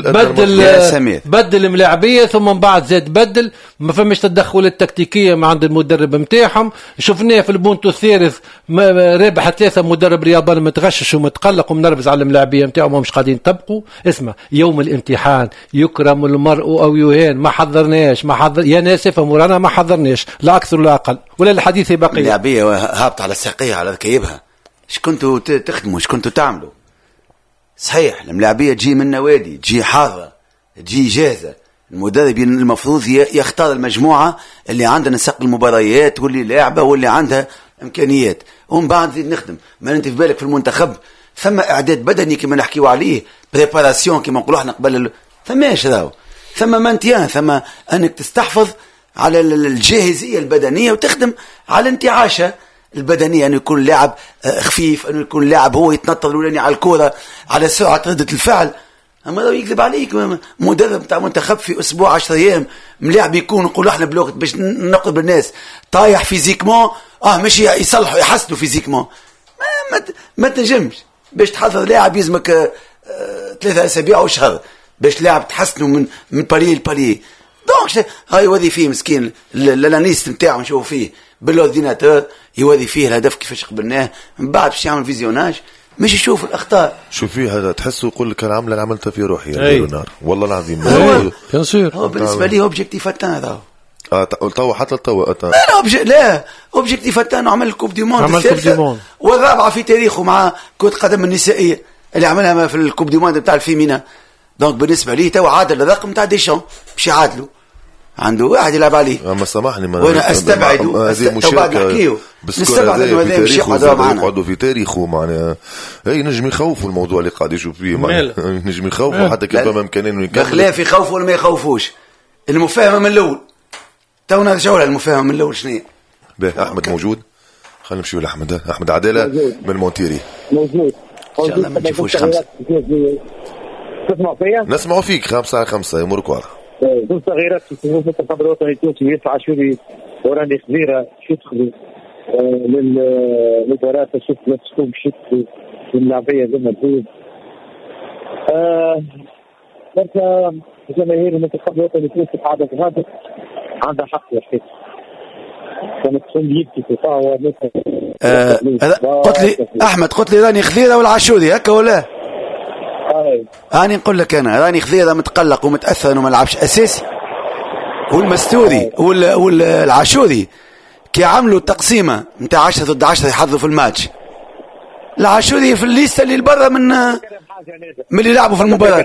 S5: بدل ملاعبية، ثم من بعد زاد بدل، ما فماش تدخل التكتيكية مع عند المدرب متاعهم. شفناه في البونتو الثالث رابح 3 مدرب اليابان متغشش ومتقلق ومنرفز على الملاعبية متاعهم، مش قاعدين يطبقوا. اسمع، يوم الامتحان يكرم المرء او يهان، ما حضرناش يا ناس افهموا، رانا ما حضرناش لا اكثر ولا اقل، ولا الحديث باقي.
S4: الملاعبية هابط على الساقية على ذكيبها، ايش كنتوا تخدموا، ايش كنتوا تعملوا؟ صحيح الملاعبية تجي من نوادي، تجي حاضرة، تجي جاهزة. المدرب المفروض يختار المجموعة اللي عندها نسق المباريات واللي لاعبة واللي عندها إمكانيات، ومن بعد زيد نخدم. ما أنت في بالك في المنتخب ثم إعداد بدني كما نحكيو عليه، بريباراسيون كما نقولوا احنا قبل، ثماش راهو، ثم مانتيان، ثم أنك تستحفظ على الجاهزية البدنية وتخدم على انتعاشة البدنية، أنه يكون لاعب خفيف، أنه يكون لاعب هو يتنطط الولاني على الكرة، على سرعة ردة الفعل. أما لو يكذب عليك مدرب بتاع منتخب في أسبوع 10 أيام ملاعب يكون نقول احنا بلغة باش نقرب الناس طايح فيزيكمون، مش يصلحوا يحسنوا فيزيكمون، ما تنجمش باش تحضر لاعب يزمك 3 أسابيع وشهر باش لاعب تحسنوا من بالي لبالي. دونك هاي يوذي فيه مسكين الاناليست نتاعو نشوفوا فيه بالاورديناتور، يوذي فيه الهدف كيفاش قبلناه، من بعد باش يعمل فيزيوناج مش يشوف الاخطاء.
S2: شوف فيه هذا تحسه يقول لك انا عملتها في روحي نار والله العظيم.
S4: هو بالنسبه لي اوبجيكتيف فتان هذا
S2: تو حتى
S4: لا اوبجيكتيف فتان عمل الكوب دي موند والرابعه في تاريخه مع كرة قدم النسائيه اللي عملها في الكوب دي موند بتاع الفيمينا. دونك بالنسبه لي تو عادل الرقم تاع ديشان باش يعادلوا، عنده واحد يلعب عليه.
S2: اما سامحني
S4: وانا استبعده
S2: هذه مشاركه
S4: نستبعد انه هذا مش
S2: يقعدوا في تاريخه معناها. اي نجم يخوفوا الموضوع اللي قاعد يشوف فيه نجم يخوفوا حتى كيف ما امكانه يكمل.
S4: بخلاف يخوفوا ولا ما يخوفوش، المفاهمه من الاول تونا نرجعوا لها. المفاهمه من الاول شنو هي؟
S2: احمد موجود، خلينا نمشيو لاحمد. احمد عداله من مونتيري
S1: موجود
S4: ان شاء الله ما نشوفوش 5.
S2: نسمعوا فيك 5 على 5 يمرك ورا.
S1: دون تغييرات في صفوف المنتخب الوطني التونسي يدفع شوي وراني خبيره شدخلوا للمباراة، شفت نفسهم شدخلوا اللاعبية زي ما تقول. بركة جماهير المنتخب الوطني التونسي قاعدة غادر عندها حق يا حكيت، كانت يبكي في طاوة.
S4: قلت لي أحمد، قلت لي راني خذيرة والعاشوري هكا ولا؟ أنا نقول لك أنا راني خذيرة متقلق ومتأثر وما لعبش أساسي، والمستوري والعاشوري كي عملوا التقسيمة نتاع 10 ضد 10 يحضروا في الماتش، العاشوري في الليستة اللي برا من اللي لعبوا في المباراة.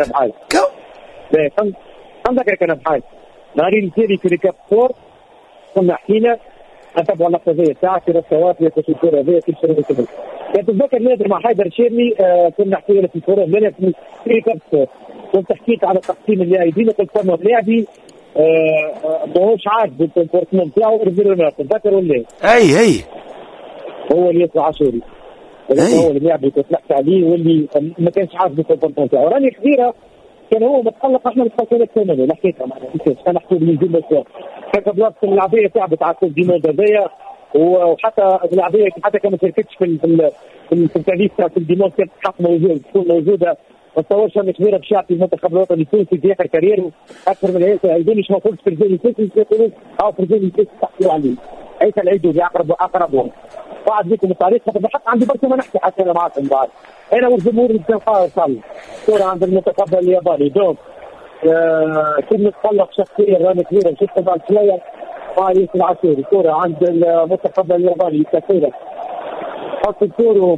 S1: عندك كان بحاجة ناري الكيري في ركاب فور كنا حكينا أتبع اللحظة تاع في رسوات في الكورة ذي في الشرطة كبير. تتذكر نادر مع حيدر شيرني كنا حكينا في الكورة لنا في ركاب فور، كنت حكيت على تقسيم اللاعبين وقلت لهم اللاعبي ماهوش عاجب الكومبورتمون تاعو ريفيرونات. تتذكر ولا؟
S4: أي
S1: هو اللي يطلع عاشوري، هو اللي يلعب كنت نحكي عليه واللي ما كانش عاجب الكومبورتمون تاعو. راني كبيرة كان هو متقلق، احنا متقلقين كمان اللي حكيتها معنا كان نحكي بالنزول بس كان بلاصه اللعبيه تعبت على كل ديموند هذايا، وحتى اللعبيه حتى كانت ما تركتش في التاليف تاع الديموند كانت حق موجود تكون موجوده. ما تصورش ان كبيره باش يعطي المنتخب الوطني التونسي في اخر كاريره اكثر من هيك. يدونيش ما قلت في الجيل التونسي يقولوا او في الجيل التونسي تحكيوا عليه ايش العيدوا اقربهم بعد لكم التاريخ. حتى عندي برشا ما نحكي حتى انا معكم بعد انا والجمهور اللي كان صار كورة عند المنتخب الياباني. دونك كنا نتطلق شخصيا راني كبيره شفت بعد شويه مع يوسف العاشوري كورة عند المنتخب الياباني كثيره حط الكورة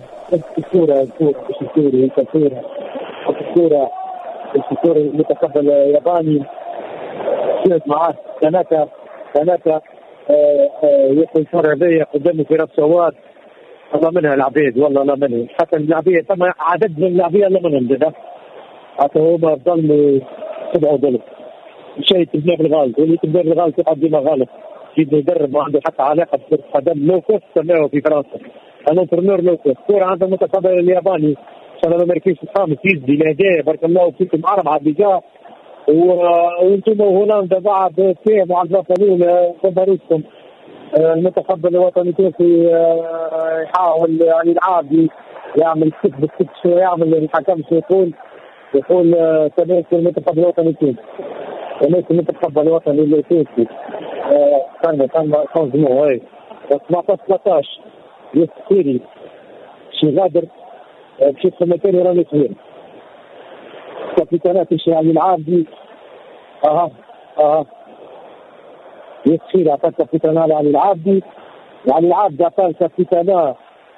S1: المنتخب الياباني شفت معاه كناكا يدخل الكورة هذيا قدامه في رسوات الله منها العبيد والله لا منهم حتى اللاعبيه ثم عدد من اللاعبيه لا منهم ده حتى هما ضلوا تبعوا ذلك شيء تبنيه بالغالب، واللي تبنيه بالغالب تقعد ديما غالب. يجي مدرب ما عنده حتى علاقه بكره القدم، لو كوست سموه في فرنسا الانترنور لو كوست. كوره عند المنتخب الياباني عشان الامريكي الخامس يزدي ناديه بارك الله فيكم 4 ديجا، وانتم هولندا بعد كيف معادلات الاولى تبارككم. المنتخب الوطني التونسي يحاول يعني يلعب يعمل سكت شويه، يعمل الحكم شو يقول تبارك المنتخب الوطني التونسي وليس المنتخب الوطني التونسي. كان تنظيمه هاي 17 يسيري شي غادر بشي سنتين وراني صغير كابيتانات يعني العابدي يسيري عطى كابيتانا علي العابدي، يعني العابدي عطى الكابيتانا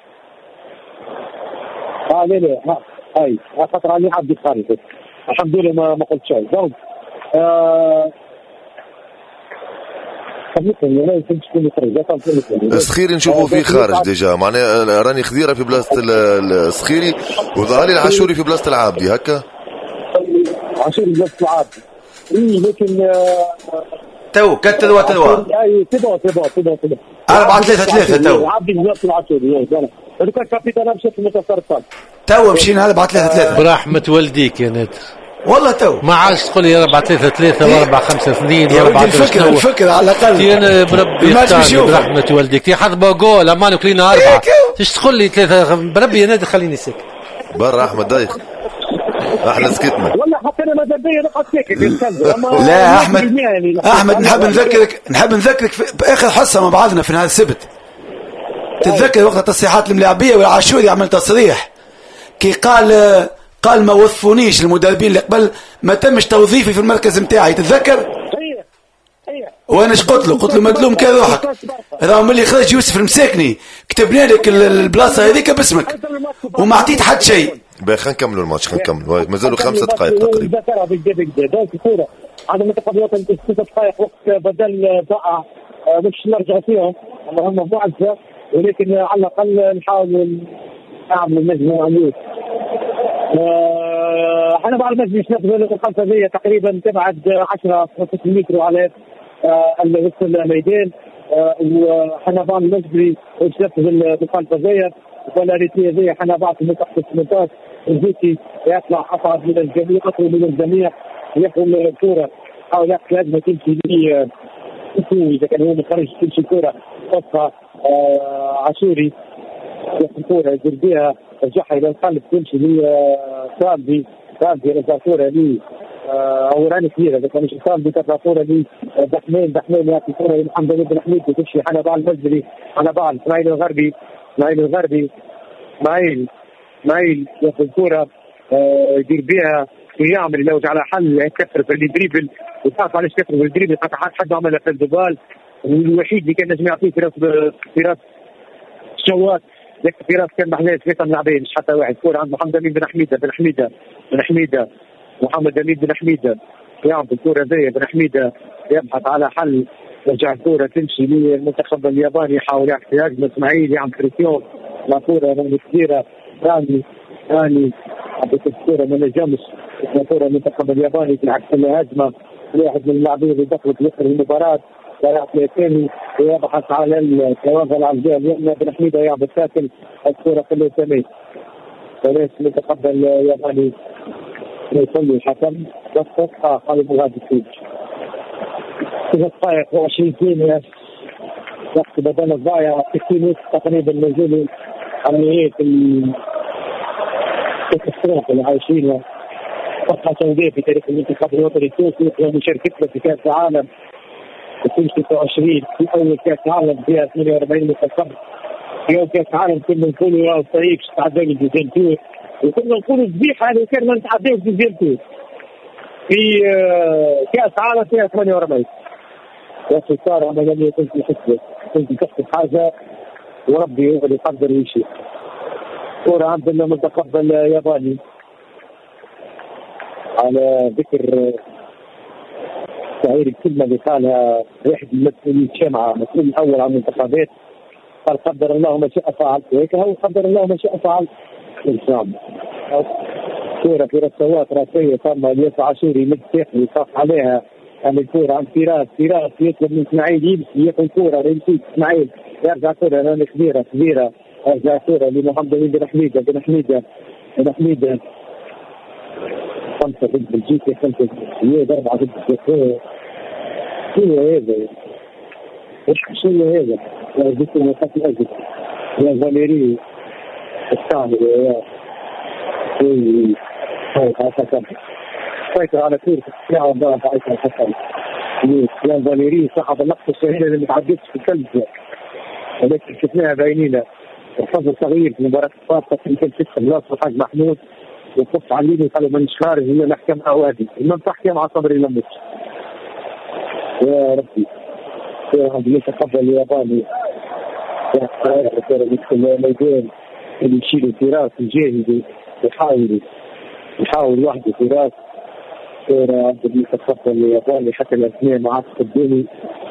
S1: لا هاي خاطر علي عبدي خارج الحمد لله ما قلت شيء. دونك
S2: السخيري نشوفه فيه خارج ديجا، معناه راني خضيره في بلاصه السخيري وظهري العاشوري في بلاصه العابدي هكا.
S1: عاشوري بلاصه العابدي لكن
S4: تو كتلوا
S1: اي تبع
S4: 4-3-3 تو
S1: عابدي بلاصه العاشوري هذا كان كابيتان بشكل متصرف.
S4: تو مشينا 4-3-3
S5: برحمة والديك يا نادر
S4: والله تو
S5: ما عادش تقول لي 4-3-3 و4-5-2
S4: و4 الفكرة على الأقل
S5: أنا بربي برحمة والديك يا حظ جول أمان وكلينا 4 ايش تقول لي 3 بربي يا نادر خليني ساكت
S2: برا أحمد دايخ احنا سكتنا
S1: والله حتى انا ماذا بيا نقعد ساكت.
S4: لا احمد نحب نذكرك باخر حصه مع بعضنا في نهار السبت. تتذكر وقت التصريحات الملاعبيه والعاشوري عمل تصريح كي قال ما وظفونيش المدربين اللي قبل ما تمش توظيفي في المركز نتاعي. تتذكر وانا ايش قلت له مدلوم كان روحك رغم ملي خرج يوسف المساكني كتبنا لك البلاصه هذيك باسمك وما عطيت حد شيء.
S2: خلينا نكملوا الماتش مازالوا 5 دقائق تقريبا.
S1: هذا المنتخب الوطني 6 دقائق وقت بدل ضاع مش نرجع فيهم اللهم معزه، ولكن على الاقل نحاول نعمل المجموعه اليوم. احنا بعد المجلس نقبل الخلفيه تقريبا تبعد 10 متر على وسط الميدان، وحنا بعد المجلس نشتغل بالخلفيه ولا ريتيه حنا بعد من تحت 18 الزيتي يطلع اصعب من الجميع اطول من الجميع ياخذ الكره او ياخذ لازم تمشي لي اذا كان هو مخرج تمشي كره خاصه عاشوري ياخذ الكره يدير بها رجعها الى القلب تمشي لي سامبي رجع كره لي او راني كبيره اذا كان مش سامبي تطلع كره لي دحمين ياخذ كره لمحمد بن حميد تمشي حنا بعد المجري حنا بعد اسماعيل الغربي اسماعيل ياخذ الكره يدير بها ويعمل لو على حل يكثر في الدريبل وتعرف علاش كثر في الدريبل حد عملها في الدبال والوحيد اللي كان نجم يعطيه في راس شوات لكن في راس كان محلاه 3 لاعبين مش حتى واحد. كوره عند محمد امين بن حميده محمد امين بن حميده يعمل الكوره ذي بن حميده يبحث على حل رجع الكوره تمشي للمنتخب الياباني يحاول يحكي هجمه اسماعيل يعمل بريسيون لا كوره من كبيره راني عطيت الكوره ما نجمش الكوره المنتخب الياباني بالعكس الهجمه واحد من اللاعبين اللي دخلوا في اخر المباراه لا ثاني ويبحث على التوازن على الجهه اليمنى بن حميده يعمل تاكل الكوره في الثاني فليس المنتخب الياباني يصلي الحكم بس قالوا هذا الشيء 6 دقائق و20 ثانيه وقت بدل الضايع 60 تقريبا نزول عمليه الكاتاستروف اللي عايشينها صفحه سوداء في تاريخ المنتخب الوطني التونسي ومشاركته في كاس العالم 2026 في اول كاس عالم فيها 42 منتخب. في اول كاس عالم كنا نقولوا يا صعيب تعدوا الجزائر تونس وكنا نقولوا ذبيحه لو كان ما نتعداوش الجزائر تونس في كاس عالم فيها 48 يا خساره ما لم يكن في حسبه كنت تحسب حاجه وربي هو اللي يقدر ويشيء. كورة عند المنتخب الياباني على ذكر تغيير الكلمة اللي قالها واحد من المسؤولين الجامعة المسؤول الأول عن المنتخبات قال قدر الله ما شاء فعل، وهيك هو قدر الله ما شاء فعل إن شاء الله. كورة في رسوات راسية ثم الياس عاشوري متساحي يصف عليها الكورة عن فراس يطلب من اسماعيل يمشي ياخذ كورة يمشي اسماعيل يرجع كورة راني كبيرة يرجع كورة لمحمد بن حميدة 5 ضد بلجيكا 5 ضد 4 ضد الجزائر. شنو هذا؟ هذا؟ قلت له خاطر يا فاليري الثاني سيطر على كورة الساعة وضعها عيسى الحسن يا فاليري صاحب اللقطة الشهيرة اللي متعدتش في الكلب، ولكن شفناها بعينينا. الفضل صغير في مباراة الفاصلة يمكن 6 بلاص الحاج محمود وقف على اليمين قالوا مانيش خارج الا نحكم اوادي المهم تحكم على صبري لمش يا ربي يا ربي يتقبل الياباني يدخل الميدان اللي يشيل فراس الجاهزي يحاول وحده فراس يا ربي يتقبل الياباني حتى الاسماء معاه قدامي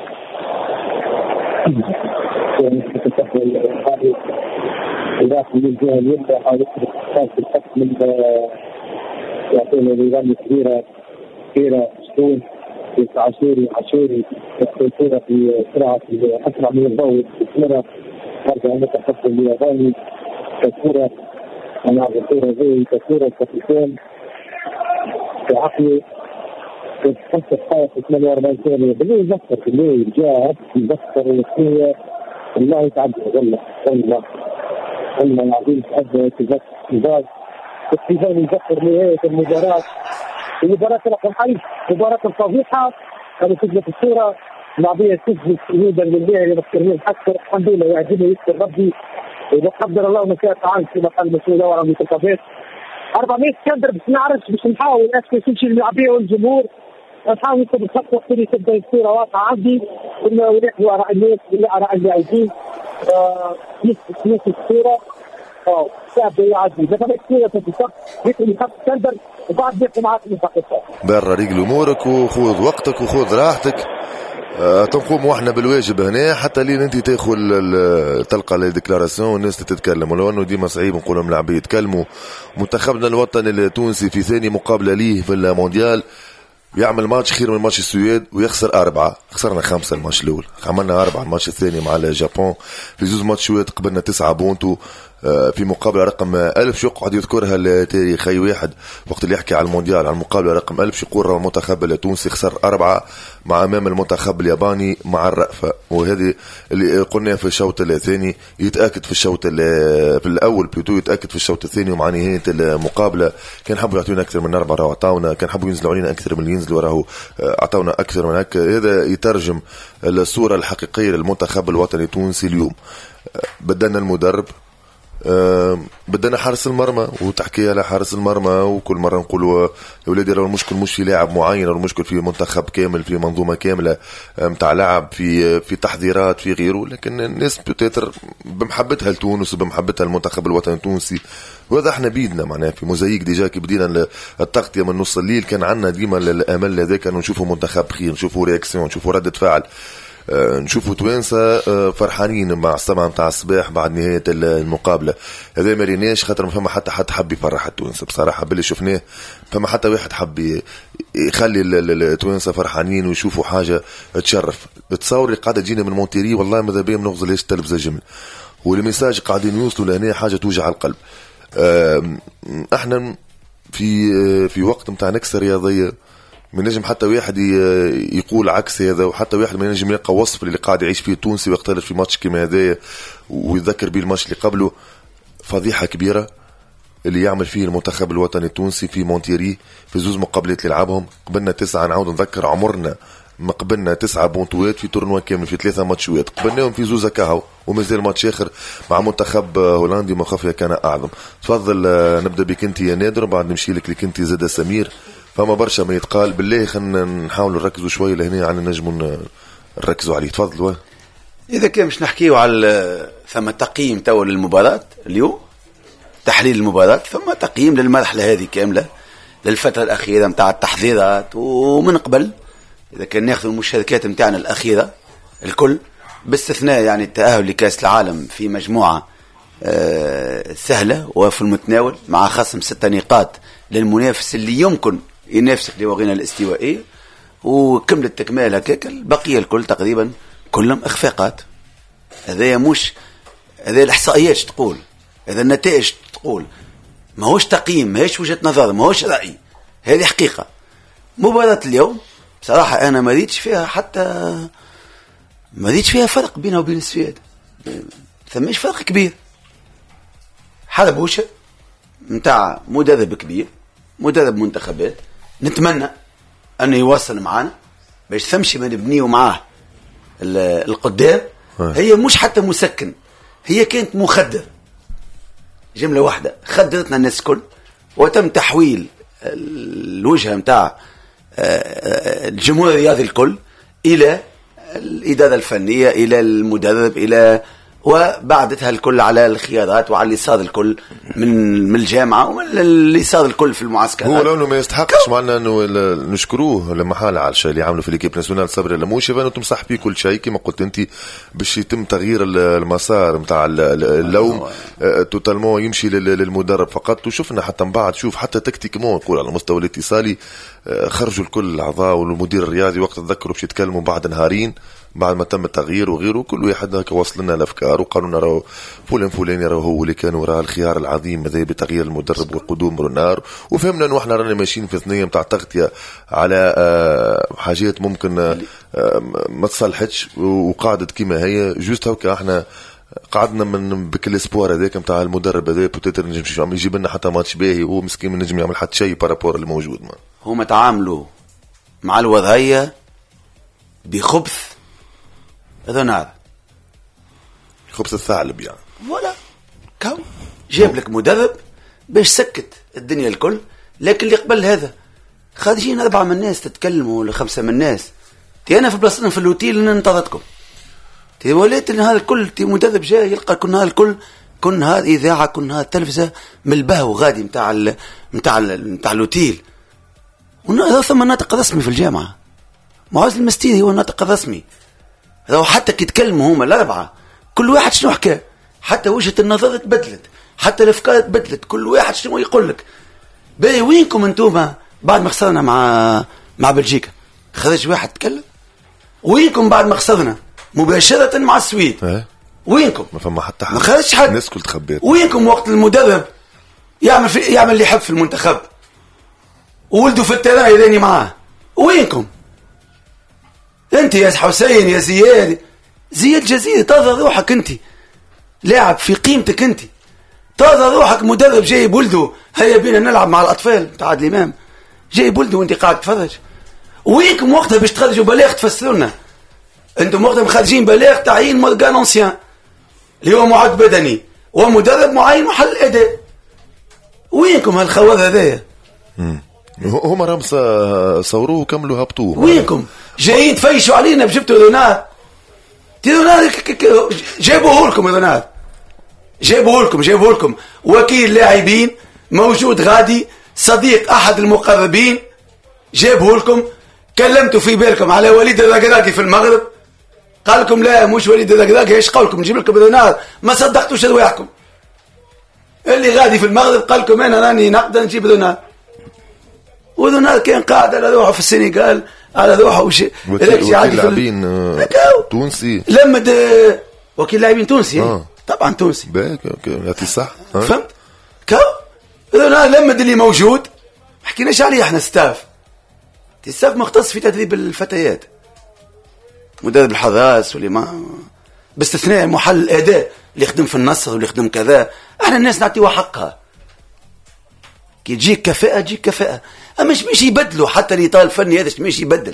S1: يتقبل الياباني فراس من الجهه اليمنى يحاول يخرج في الخط من يعطينا نظام كبيرة شتون عاشوري الكورة في سرعة أسرع من الضوء الكورة برجع متحفظ الياباني كورة أنا الكورة زي كورة كابتن في عقلي في 5 دقائق 48 ثانية بالله يذكر بالله جاء يذكر الوصية والله يتعدى والله العظيم تأدى تذكر التزام يذكر نهاية المباراة رقم 5 مباراة الفضيحة كانوا تجلس الصورة العربية تسجل سجودا لله اللي مختارين حتى الحمد لله يعجبني يذكر ربي إذا قدر الله ما شاء تعالى كما قال المسؤول ورا المنتخبات 400 سكندر باش نعرف باش نحاول اسكو تمشي اللاعبية والجمهور نحاول نكتب الخط وقت اللي تبدا الصورة واقعة عندي وناخذوا آراء الناس آراء اللاعبين نفس الصورة
S2: برا رجل امورك وخذ وقتك وخذ راحتك. تنقوم واحنا بالواجب هنا حتى لين انت تاخذ تلقى لي ديكلاراسيون والناس تتكلم، ولو انه ديما صعيب نقول لهم لاعبين يتكلموا. منتخبنا الوطني التونسي في ثاني مقابله ليه في المونديال يعمل ماتش خير من ماتش السويد ويخسر 4. خسرنا 5 الماتش الاول، عملنا 4 الماتش الثاني مع اليابان. في زوز ماتشات قبلنا 9 بونتو في مقابله رقم 1000 شو قعد يذكرها التاريخ اي واحد وقت اللي يحكي على المونديال على المقابله رقم 1000 يقول المنتخب التونسي خسر 4 مع امام المنتخب الياباني مع الرأفة. وهذه اللي قلناه في الشوط الثاني يتاكد في الشوط في الاول بلوتو يتاكد في الشوط الثاني. ومع نهايه المقابله كان حبوا يعطونا اكثر من 4 راهو عطاونا، كان حبوا ينزلوا علينا اكثر من اللي ينزلوا راهو عطاونا اكثر من هكا. هذا يترجم الصوره الحقيقيه للمنتخب الوطني التونسي اليوم. بدلنا المدرب، بدنا حارس المرمى وتحكي على حارس المرمى، وكل مرة نقولوا يا ولادي راه المشكل مش في لاعب معين، المشكل في منتخب كامل، في منظومة كاملة متاع لعب، في تحضيرات، في غيره. لكن الناس بتتر بمحبتها لتونس وبمحبتها المنتخب الوطني التونسي، وهذا احنا بيدنا معناها في موزايك ديجا كي بدينا التغطية من نص الليل كان عندنا ديما الامل هذاك انه نشوفوا منتخب خير، نشوفوا رياكسيون، نشوفوا ردة فعل، نشوفوا توانسة فرحانين مع السمع متاع الصباح بعد نهاية المقابلة. هذا ما ريناش خاطر ما فما حتى حد حب يفرح التوانسة بصراحة باللي شفناه. فما حتى واحد حب يخلي التوانسة فرحانين ويشوفوا حاجة تشرف. تصور اللي قاعدة تجينا من مونتيري والله ماذا بيا منغزل ليش التلفزة جمل، والميساج قاعدين يوصلوا لهنا حاجة توجع القلب. احنا في وقت متاع نكسة رياضية من نجم حتى واحد يقول عكس هذا، وحتى واحد من نجم يلقى وصف اللي قاعد يعيش فيه التونسي ويختلف في ماتش كما هذا ويذكر به الماتش اللي قبله. فضيحة كبيرة اللي يعمل فيه المنتخب الوطني التونسي في مونتيري في زوز مقابلات اللي لعبهم. قبلنا 9 نعاود نذكر عمرنا ما قبلنا 9 بونتوات في تورنوا كامل في 3 ماتشات قبلناهم في زوزة كاهو، ومازال ماتش اخر مع منتخب هولندي مخافية كان اعظم. تفضل نبدا بك انت يا نادر وبعد نمشي لك انت زاد سمير. فما برشا ما يتقال بالله خلينا نحاول نركزوا شويه لهنا على نجموا نركزوا عليه. تفضلوا.
S4: اذا كان مش نحكيوا على ثم تقييم تو للمباراه اليوم، تحليل المباراه، ثم تقييم للمرحله هذه كامله للفتره الاخيره نتاع التحضيرات ومن قبل. اذا كان ناخذ المشاركات نتاعنا الاخيره الكل باستثناء يعني التاهل لكاس العالم في مجموعه سهلة وفي المتناول، مع خصم 6 نقاط للمنافس اللي يمكن ينافسك لوغينا الاستوائية، وكملت تكمال هكاك. البقية الكل تقريبا كلهم إخفاقات. هذا مش هذا الإحصائيات تقول، هذا النتائج تقول، ما هوش تقييم، ما هيش وجهة نظر، ما هوش رأي، هذه حقيقة. مباراة اليوم بصراحة أنا ما ريتش فيها فرق بينه وبين السويد، ثماش فرق كبير. حربوشة متاع مدرب كبير، مدرب منتخبات، نتمنى أنه يواصل معنا باش ثمشي ما نبنيه معاه القدام. هي مش حتى مسكن، هي كانت مخدر، جملة واحدة خدرتنا الناس كل، وتم تحويل الوجهة متاع الجمهور الرياضي الكل إلى الإدارة الفنية، إلى المدرب، إلى وبعدتها الكل على الخيارات وعلى اللي صار الكل من الجامعة ومن اللي صار الكل في المعسكرات.
S2: هو لو ما يستحقش معنا انه نشكروه لما حال على الشيء اللي عملوا في ليكيب ناسيونال صبري لموشي، فانه تمسح فيه كل شيء كما قلت انت، باش يتم تغيير المسار نتاع اللوم توتالمون يمشي للمدرب فقط. وشفنا حتى من بعد، شوف حتى تكتيكمون نقول على المستوى الاتصالي خرجوا الكل الاعضاء والمدير الرياضي وقت تذكروا باش يتكلموا بعد نهارين بعد ما تم التغيير وغيره، كل واحد هكا وصل لنا الافكار وقالوا لنا راهو فلان راهو هو اللي كان وراء الخيار العظيم هذا بتغيير المدرب وقدوم رونار. وفهمنا انه احنا رانا ماشيين في ثنيه نتاع تغطيه على حاجات ممكن ما تصلحتش وقعدت كما هي جوست هكا. احنا قعدنا من بكل اسبوار هذاك نتاع المدرب هذا بوتيتر نجم يجيب لنا حتى ماتش باهي، وهو مسكين ما نجم يعمل حتى شيء بارابور اللي موجود. ما
S4: هما تعاملوا مع الوضعيه بخبث رونار،
S2: خبث الثعلب يعني.
S4: ولا كم جاب لك مدرب باش سكت الدنيا الكل، لكن اللي قبل هذا خارجين 4 من الناس تتكلموا ولا 5 من الناس. انا في بلاصتنا في الاوتيل ننتظركم، وليت ان هذا الكل مدرب جاي يلقى كل هذا الكل، كل هذا اذاعه، كل هذا تلفزه من البهو غادي نتاع الاوتيل. وهذا ثم ناطق رسمي في الجامعه، معاذ المستيري هو الناطق الرسمي. حتى كي يتكلموا هما ال4 كل واحد شنو حكى، حتى وجهة النظر تبدلت، حتى الافكار تبدلت، كل واحد شنو يقول لك. باهي وينكم انتوما بعد ما خسرنا مع بلجيكا؟ خرج واحد تكلم. وينكم بعد ما خسرنا مباشرة مع السويد؟ وينكم؟
S2: ما فما حتى حد،
S4: ما خرجش حد،
S2: الناس كل تخبيت.
S4: وينكم وقت المدرب يعمل اللي يحب في المنتخب وولده في التراي يداني معاه؟ وينكم انت يا حسين يا زياد جزيري؟ تظهر روحك انت لاعب في قيمتك، انت تظهر روحك مدرب جايب ولده، هيا بينا نلعب مع الاطفال تاع عادل امام، جايب ولده وانت قاعد تتفرج. وينكم وقتها باش تخرجوا بلاغ تفسروا لنا؟ انتم وقتها مخرجين بلاغ تعيين مورغان انسيان اللي هو معد بدني ومدرب معين وحل اداء. وينكم هالخوار هذايا؟
S2: هما راهم صوروه وكملوا هبطوه.
S4: وينكم جايين تفيشوا علينا بجبتوا رونار؟ جابوه لكم رونار، جابوه لكم وكيل لاعبين موجود غادي، صديق احد المقربين، جابوه لكم. كلمتوا في بالكم على وليد الرقراقي في المغرب، قال لكم لا مش وليد الرقراقي، ايش قولكم نجيب لكم رونار؟ ما صدقتوش رواحكم. اللي غادي في المغرب قال لكم انا راني نقدر نجيب رونار، ورونار كان قاعد على روحه في السنغال، على روحه
S2: وكيل لاعبين تونسي،
S4: لمد وكيل لاعبين تونسي. طبعا تونسي
S2: يعطي صح.
S4: فهمت؟ رونار لمد اللي موجود، ما حكيناش عليه احنا ستاف مختص في تدريب الفتيات، مدرب الحراس واللي ما باستثناء محل الاداء اللي يخدم في النصر واللي يخدم كذا، احنا الناس نعطيوها حقها. كي تجيك كفاءة، اما مش يبدلوا حتى الاطار الفني هذا، مش يبدل.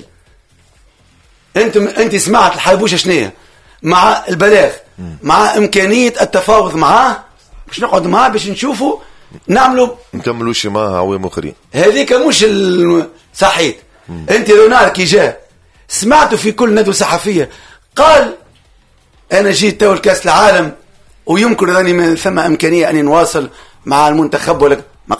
S4: انت سمعت الحربوشه شنية مع البلاغ، مع امكانيه التفاوض معاه، باش نقعد معاه باش نشوفوا نكملوا
S2: شي معاه عوام اخرين.
S4: هذيك مش صحيت. انت رونار كي جاء سمعته في كل ندوه صحفيه قال انا جيت تو الكاس العالم ويمكن راني من ثم امكانيه اني نواصل مع المنتخب، ولا ما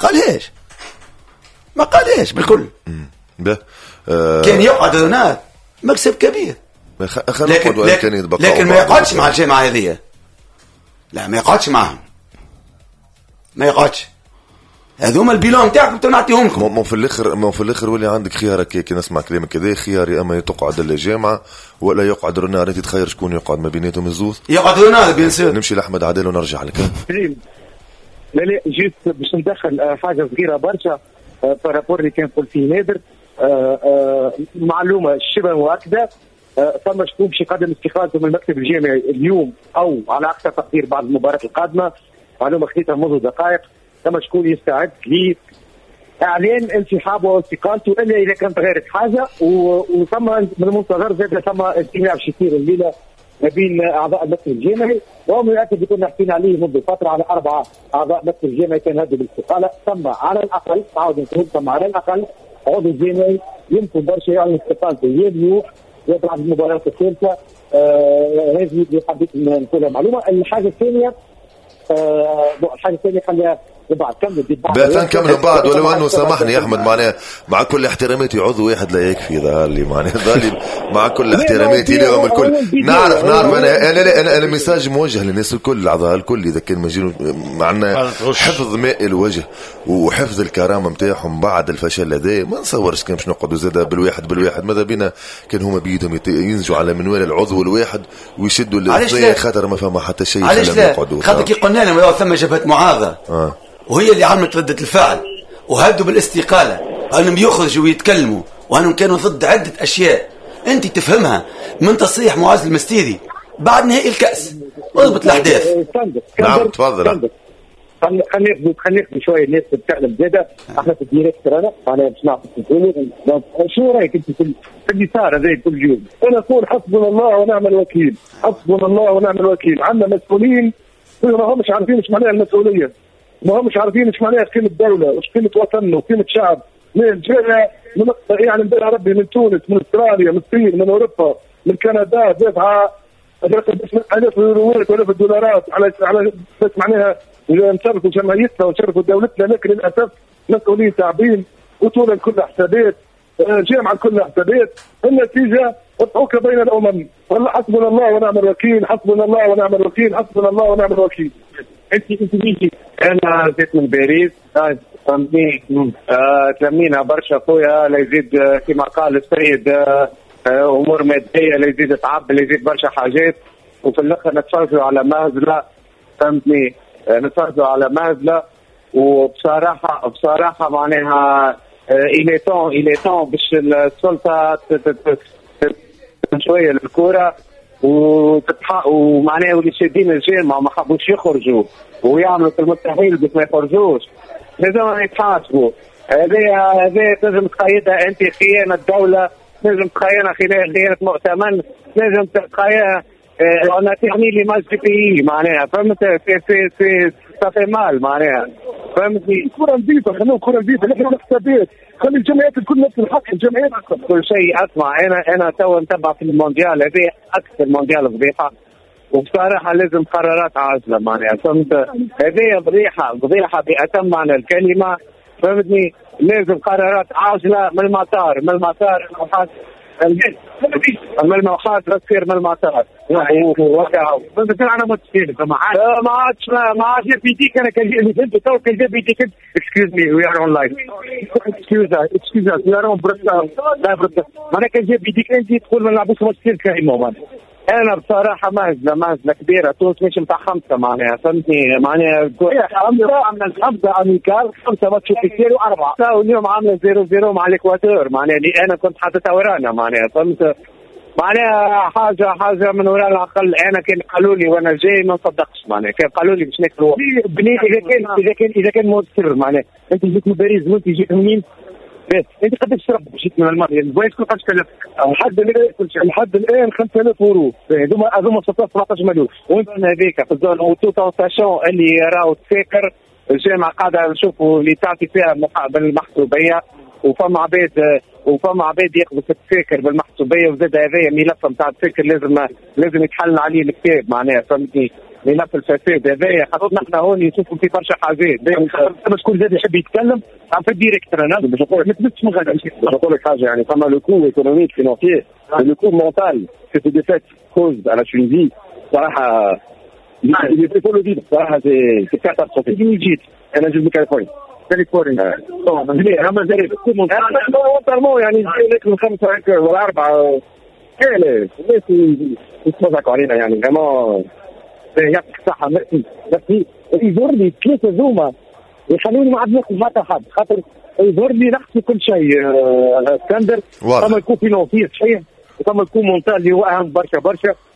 S4: قالهاش بالكل. كان يقعد رونار مكسب كبير،
S2: لكن
S4: ما يقعدش مع الجامعه هذه. لا ما يقعدش معهم، ما يقعدش. هذوما البيلون تاعكم تنعطيهم لكم.
S2: مو في الاخر ولي عندك خيارك كي نسمع كلامك كذا خياري، اما تقعد الجامعه ولا يقعد رنار. انت تخير شكون يقعد ما بيناتهم الزوز؟
S4: يقعد رنار بيان سور.
S2: نمشي لاحمد عادل ونرجع لك.
S1: لا جيت باش ندخل حاجه صغيره برشا بارابور اللي كان يقول فيه نادر. معلومه شبه مؤكده، ثم شكون باش يقدم استقالته من المكتب الجامعي اليوم او على اقصى تقدير بعد المباراه القادمه. معلومه خديتها منذ دقائق. ثم شكون يستعد لاعلان انسحابه واستقالته الا اذا كانت غيرت حاجه. وثم من المنتظر زاد ثم اجتماع باش يصير الليله ما بين اعضاء المكتب الجامعي، وهم يؤكد كنا حكينا عليه منذ فتره على 4 اعضاء المكتب الجامعي كان هذا بالاستقاله. ثم على الاقل عاود نقول ثم على الاقل عضو الجامعي يمكن برشا يعلن استقالته يا اليوم يا بعد المباراه الثالثه. هذه اللي حبيت نقولها معلومه. الحاجه الثانيه خليها بعد
S2: كمل بعد. ولو انه سامحني يا احمد معناها مع كل احتراماتي عضو واحد لا يكفي. ذا اللي معناها مع كل احتراماتي لهم الكل نعرف انا الميساج موجه للناس الكل الاعضاء الكل اذا كان مجال معنا حفظ ماء الوجه وحفظ الكرامه نتاعهم بعد الفشل هذا. ما نصورش كان باش نقعدوا زاده بالواحد ماذا بينا كان هما بيدهم ينزجوا على منوال العضو الواحد ويشدوا الزي خاطر ما فما حتى شيء.
S4: علاش لا خاطر كي قلنا لهم ثم جبهه معارضه وهي اللي عملت ردة الفعل وهدوا بالاستقالة أنهم يخرجوا ويتكلموا وأنهم كانوا ضد عدة أشياء أنت تفهمها من تصريح معاذ المستيري بعد نهائي الكأس. اضبط الأحداث.
S2: نعم تفضل.
S1: خلينا ناخذ شويه الناس تتكلم زاده. احنا في الديريكتور انا باش نعطيك شو رايك انت في اللي صار هذا كل يوم؟ انا اقول حسبنا الله ونعم الوكيل، حسبنا الله ونعم الوكيل. عندنا مسؤولين ما همش عارفين ايش معناها المسؤوليه، ما همش عارفين ايش معناها قيمه الدوله، وايش قيمه وطننا وقيمه شعب. جانا يعني ندير ربي من تونس من استراليا من الصين من اوروبا من كندا دافعه آلاف اليوروات وآلاف الدولارات على بس معناها نشرفوا جمعيتنا ونشرفوا دولتنا، لكن للاسف مسؤولين تعبين وطول كل حسابات جامعه كل حسابات. النتيجه اضحوك بين الامم. والله حسبنا الله ونعم الوكيل، حسبنا الله ونعم الوكيل، حسبنا الله ونعم الوكيل. انت بيجي انا جيت من باريس فهمتني تلمينا برشا خويا لا يزيد كما قال السيد امور ماديه لا يزيد تعب لا يزيد برشا حاجات، وفي الاخر نتفرجوا على مهزله فهمتني نتفرجوا على مهزله. وبصراحه معناها إليتون باش السلطه شويه للكره ومعناه اللي شادين الرجال ما حبوش يخرجوا ويعملوا في المستحيل باش ما يخرجوش. لازم يتحاسبوا. هذا لازم تقيدها انت خيانه دوله، لازم تقيدها خيانه مؤتمن، لازم تقيدها انا تعني لي مال جي بي معناها فهمت في صافي مال معناها فهمتني. كره نظيفه خلينا كره نظيفه نحن الحسابات خلي الجمعيات الكل نفس الحق. الجمعيات كل شيء اسمع انا تو نتبع في المونديال هذا اكثر مونديال فضيحه، وبصراحه لازم قرارات عاجله معناها فهمت. هذه فضيحه بأتم معنى الكلمه فهمتني. لازم قرارات عاجله من المطار الملمحات تصير من المطار بس انا متفائل ما عادش بيديك. انا كان انت تو كان بيديك اكسكيوز مي وي ار اون لايف اكسكيوز وي ار اون انا كان بيديك انت تقول ما نلعبوش ماتش كريمو. انا بصراحه مهزله كبيره. تونس مش متاع 5 معناها فهمتني معناها عملنا 5 اميكال 5 ماتش كثير و4 واليوم عامله 0-0 مع الاكواتور معناها اللي انا كنت حاططها ورانا معناها فهمت معناها حاجه من وراء العقل. انا كان قالوا لي وانا جاي ما نصدقش معناها كان قالوا لي باش ناكلوا بني اذا كان مؤثر معناها. انت جيت من باريس وانت جيت منين؟ انت قداش تشرب جيت من المانيا البوينت كنت قداش كلف لحد الان 5000 يورو هذوما 17 مليون. وانت هذيك في الزون وتو ساشون اللي راهو تفكر الجامعه قاعده نشوفوا اللي تعطي فيها بالمحسوبيه وفما عباد ياخذوا في التفكر بالمحسوبيه وزاد هذايا ملف نتاع التفكر لازم يتحل عليه الكتاب معناها فهمتني. ملف الفساد هذايا خاطر نحن هون نشوفوا في برشا حاجات باش كل زاد يحب يتكلم عم في الديريكتور. انا باش نقول لك من غادي باش نقول لك حاجه يعني فما لو كو ايكونوميك فينانسيير لو كو مونتال سي دي فيت كوز على تونيزي صراحه يقولوا دي بصراحه في كاتاستروفي جيت انا جيت من كاليفورنيا اما زي مونتالمون يعني لك من 5 ولا 4 كاين الناس يتفرجوا علينا يعني فريمون يعطيك الصحه. ميرسي يزور لي 3 زوما يخلوني ما عاد ناخذ حتى حد خاطر يظهر لي نحكي كل شيء اسكندر. ثم يكون فينانسيا صحيح وثم يكون مونتال اللي هو اهم برشا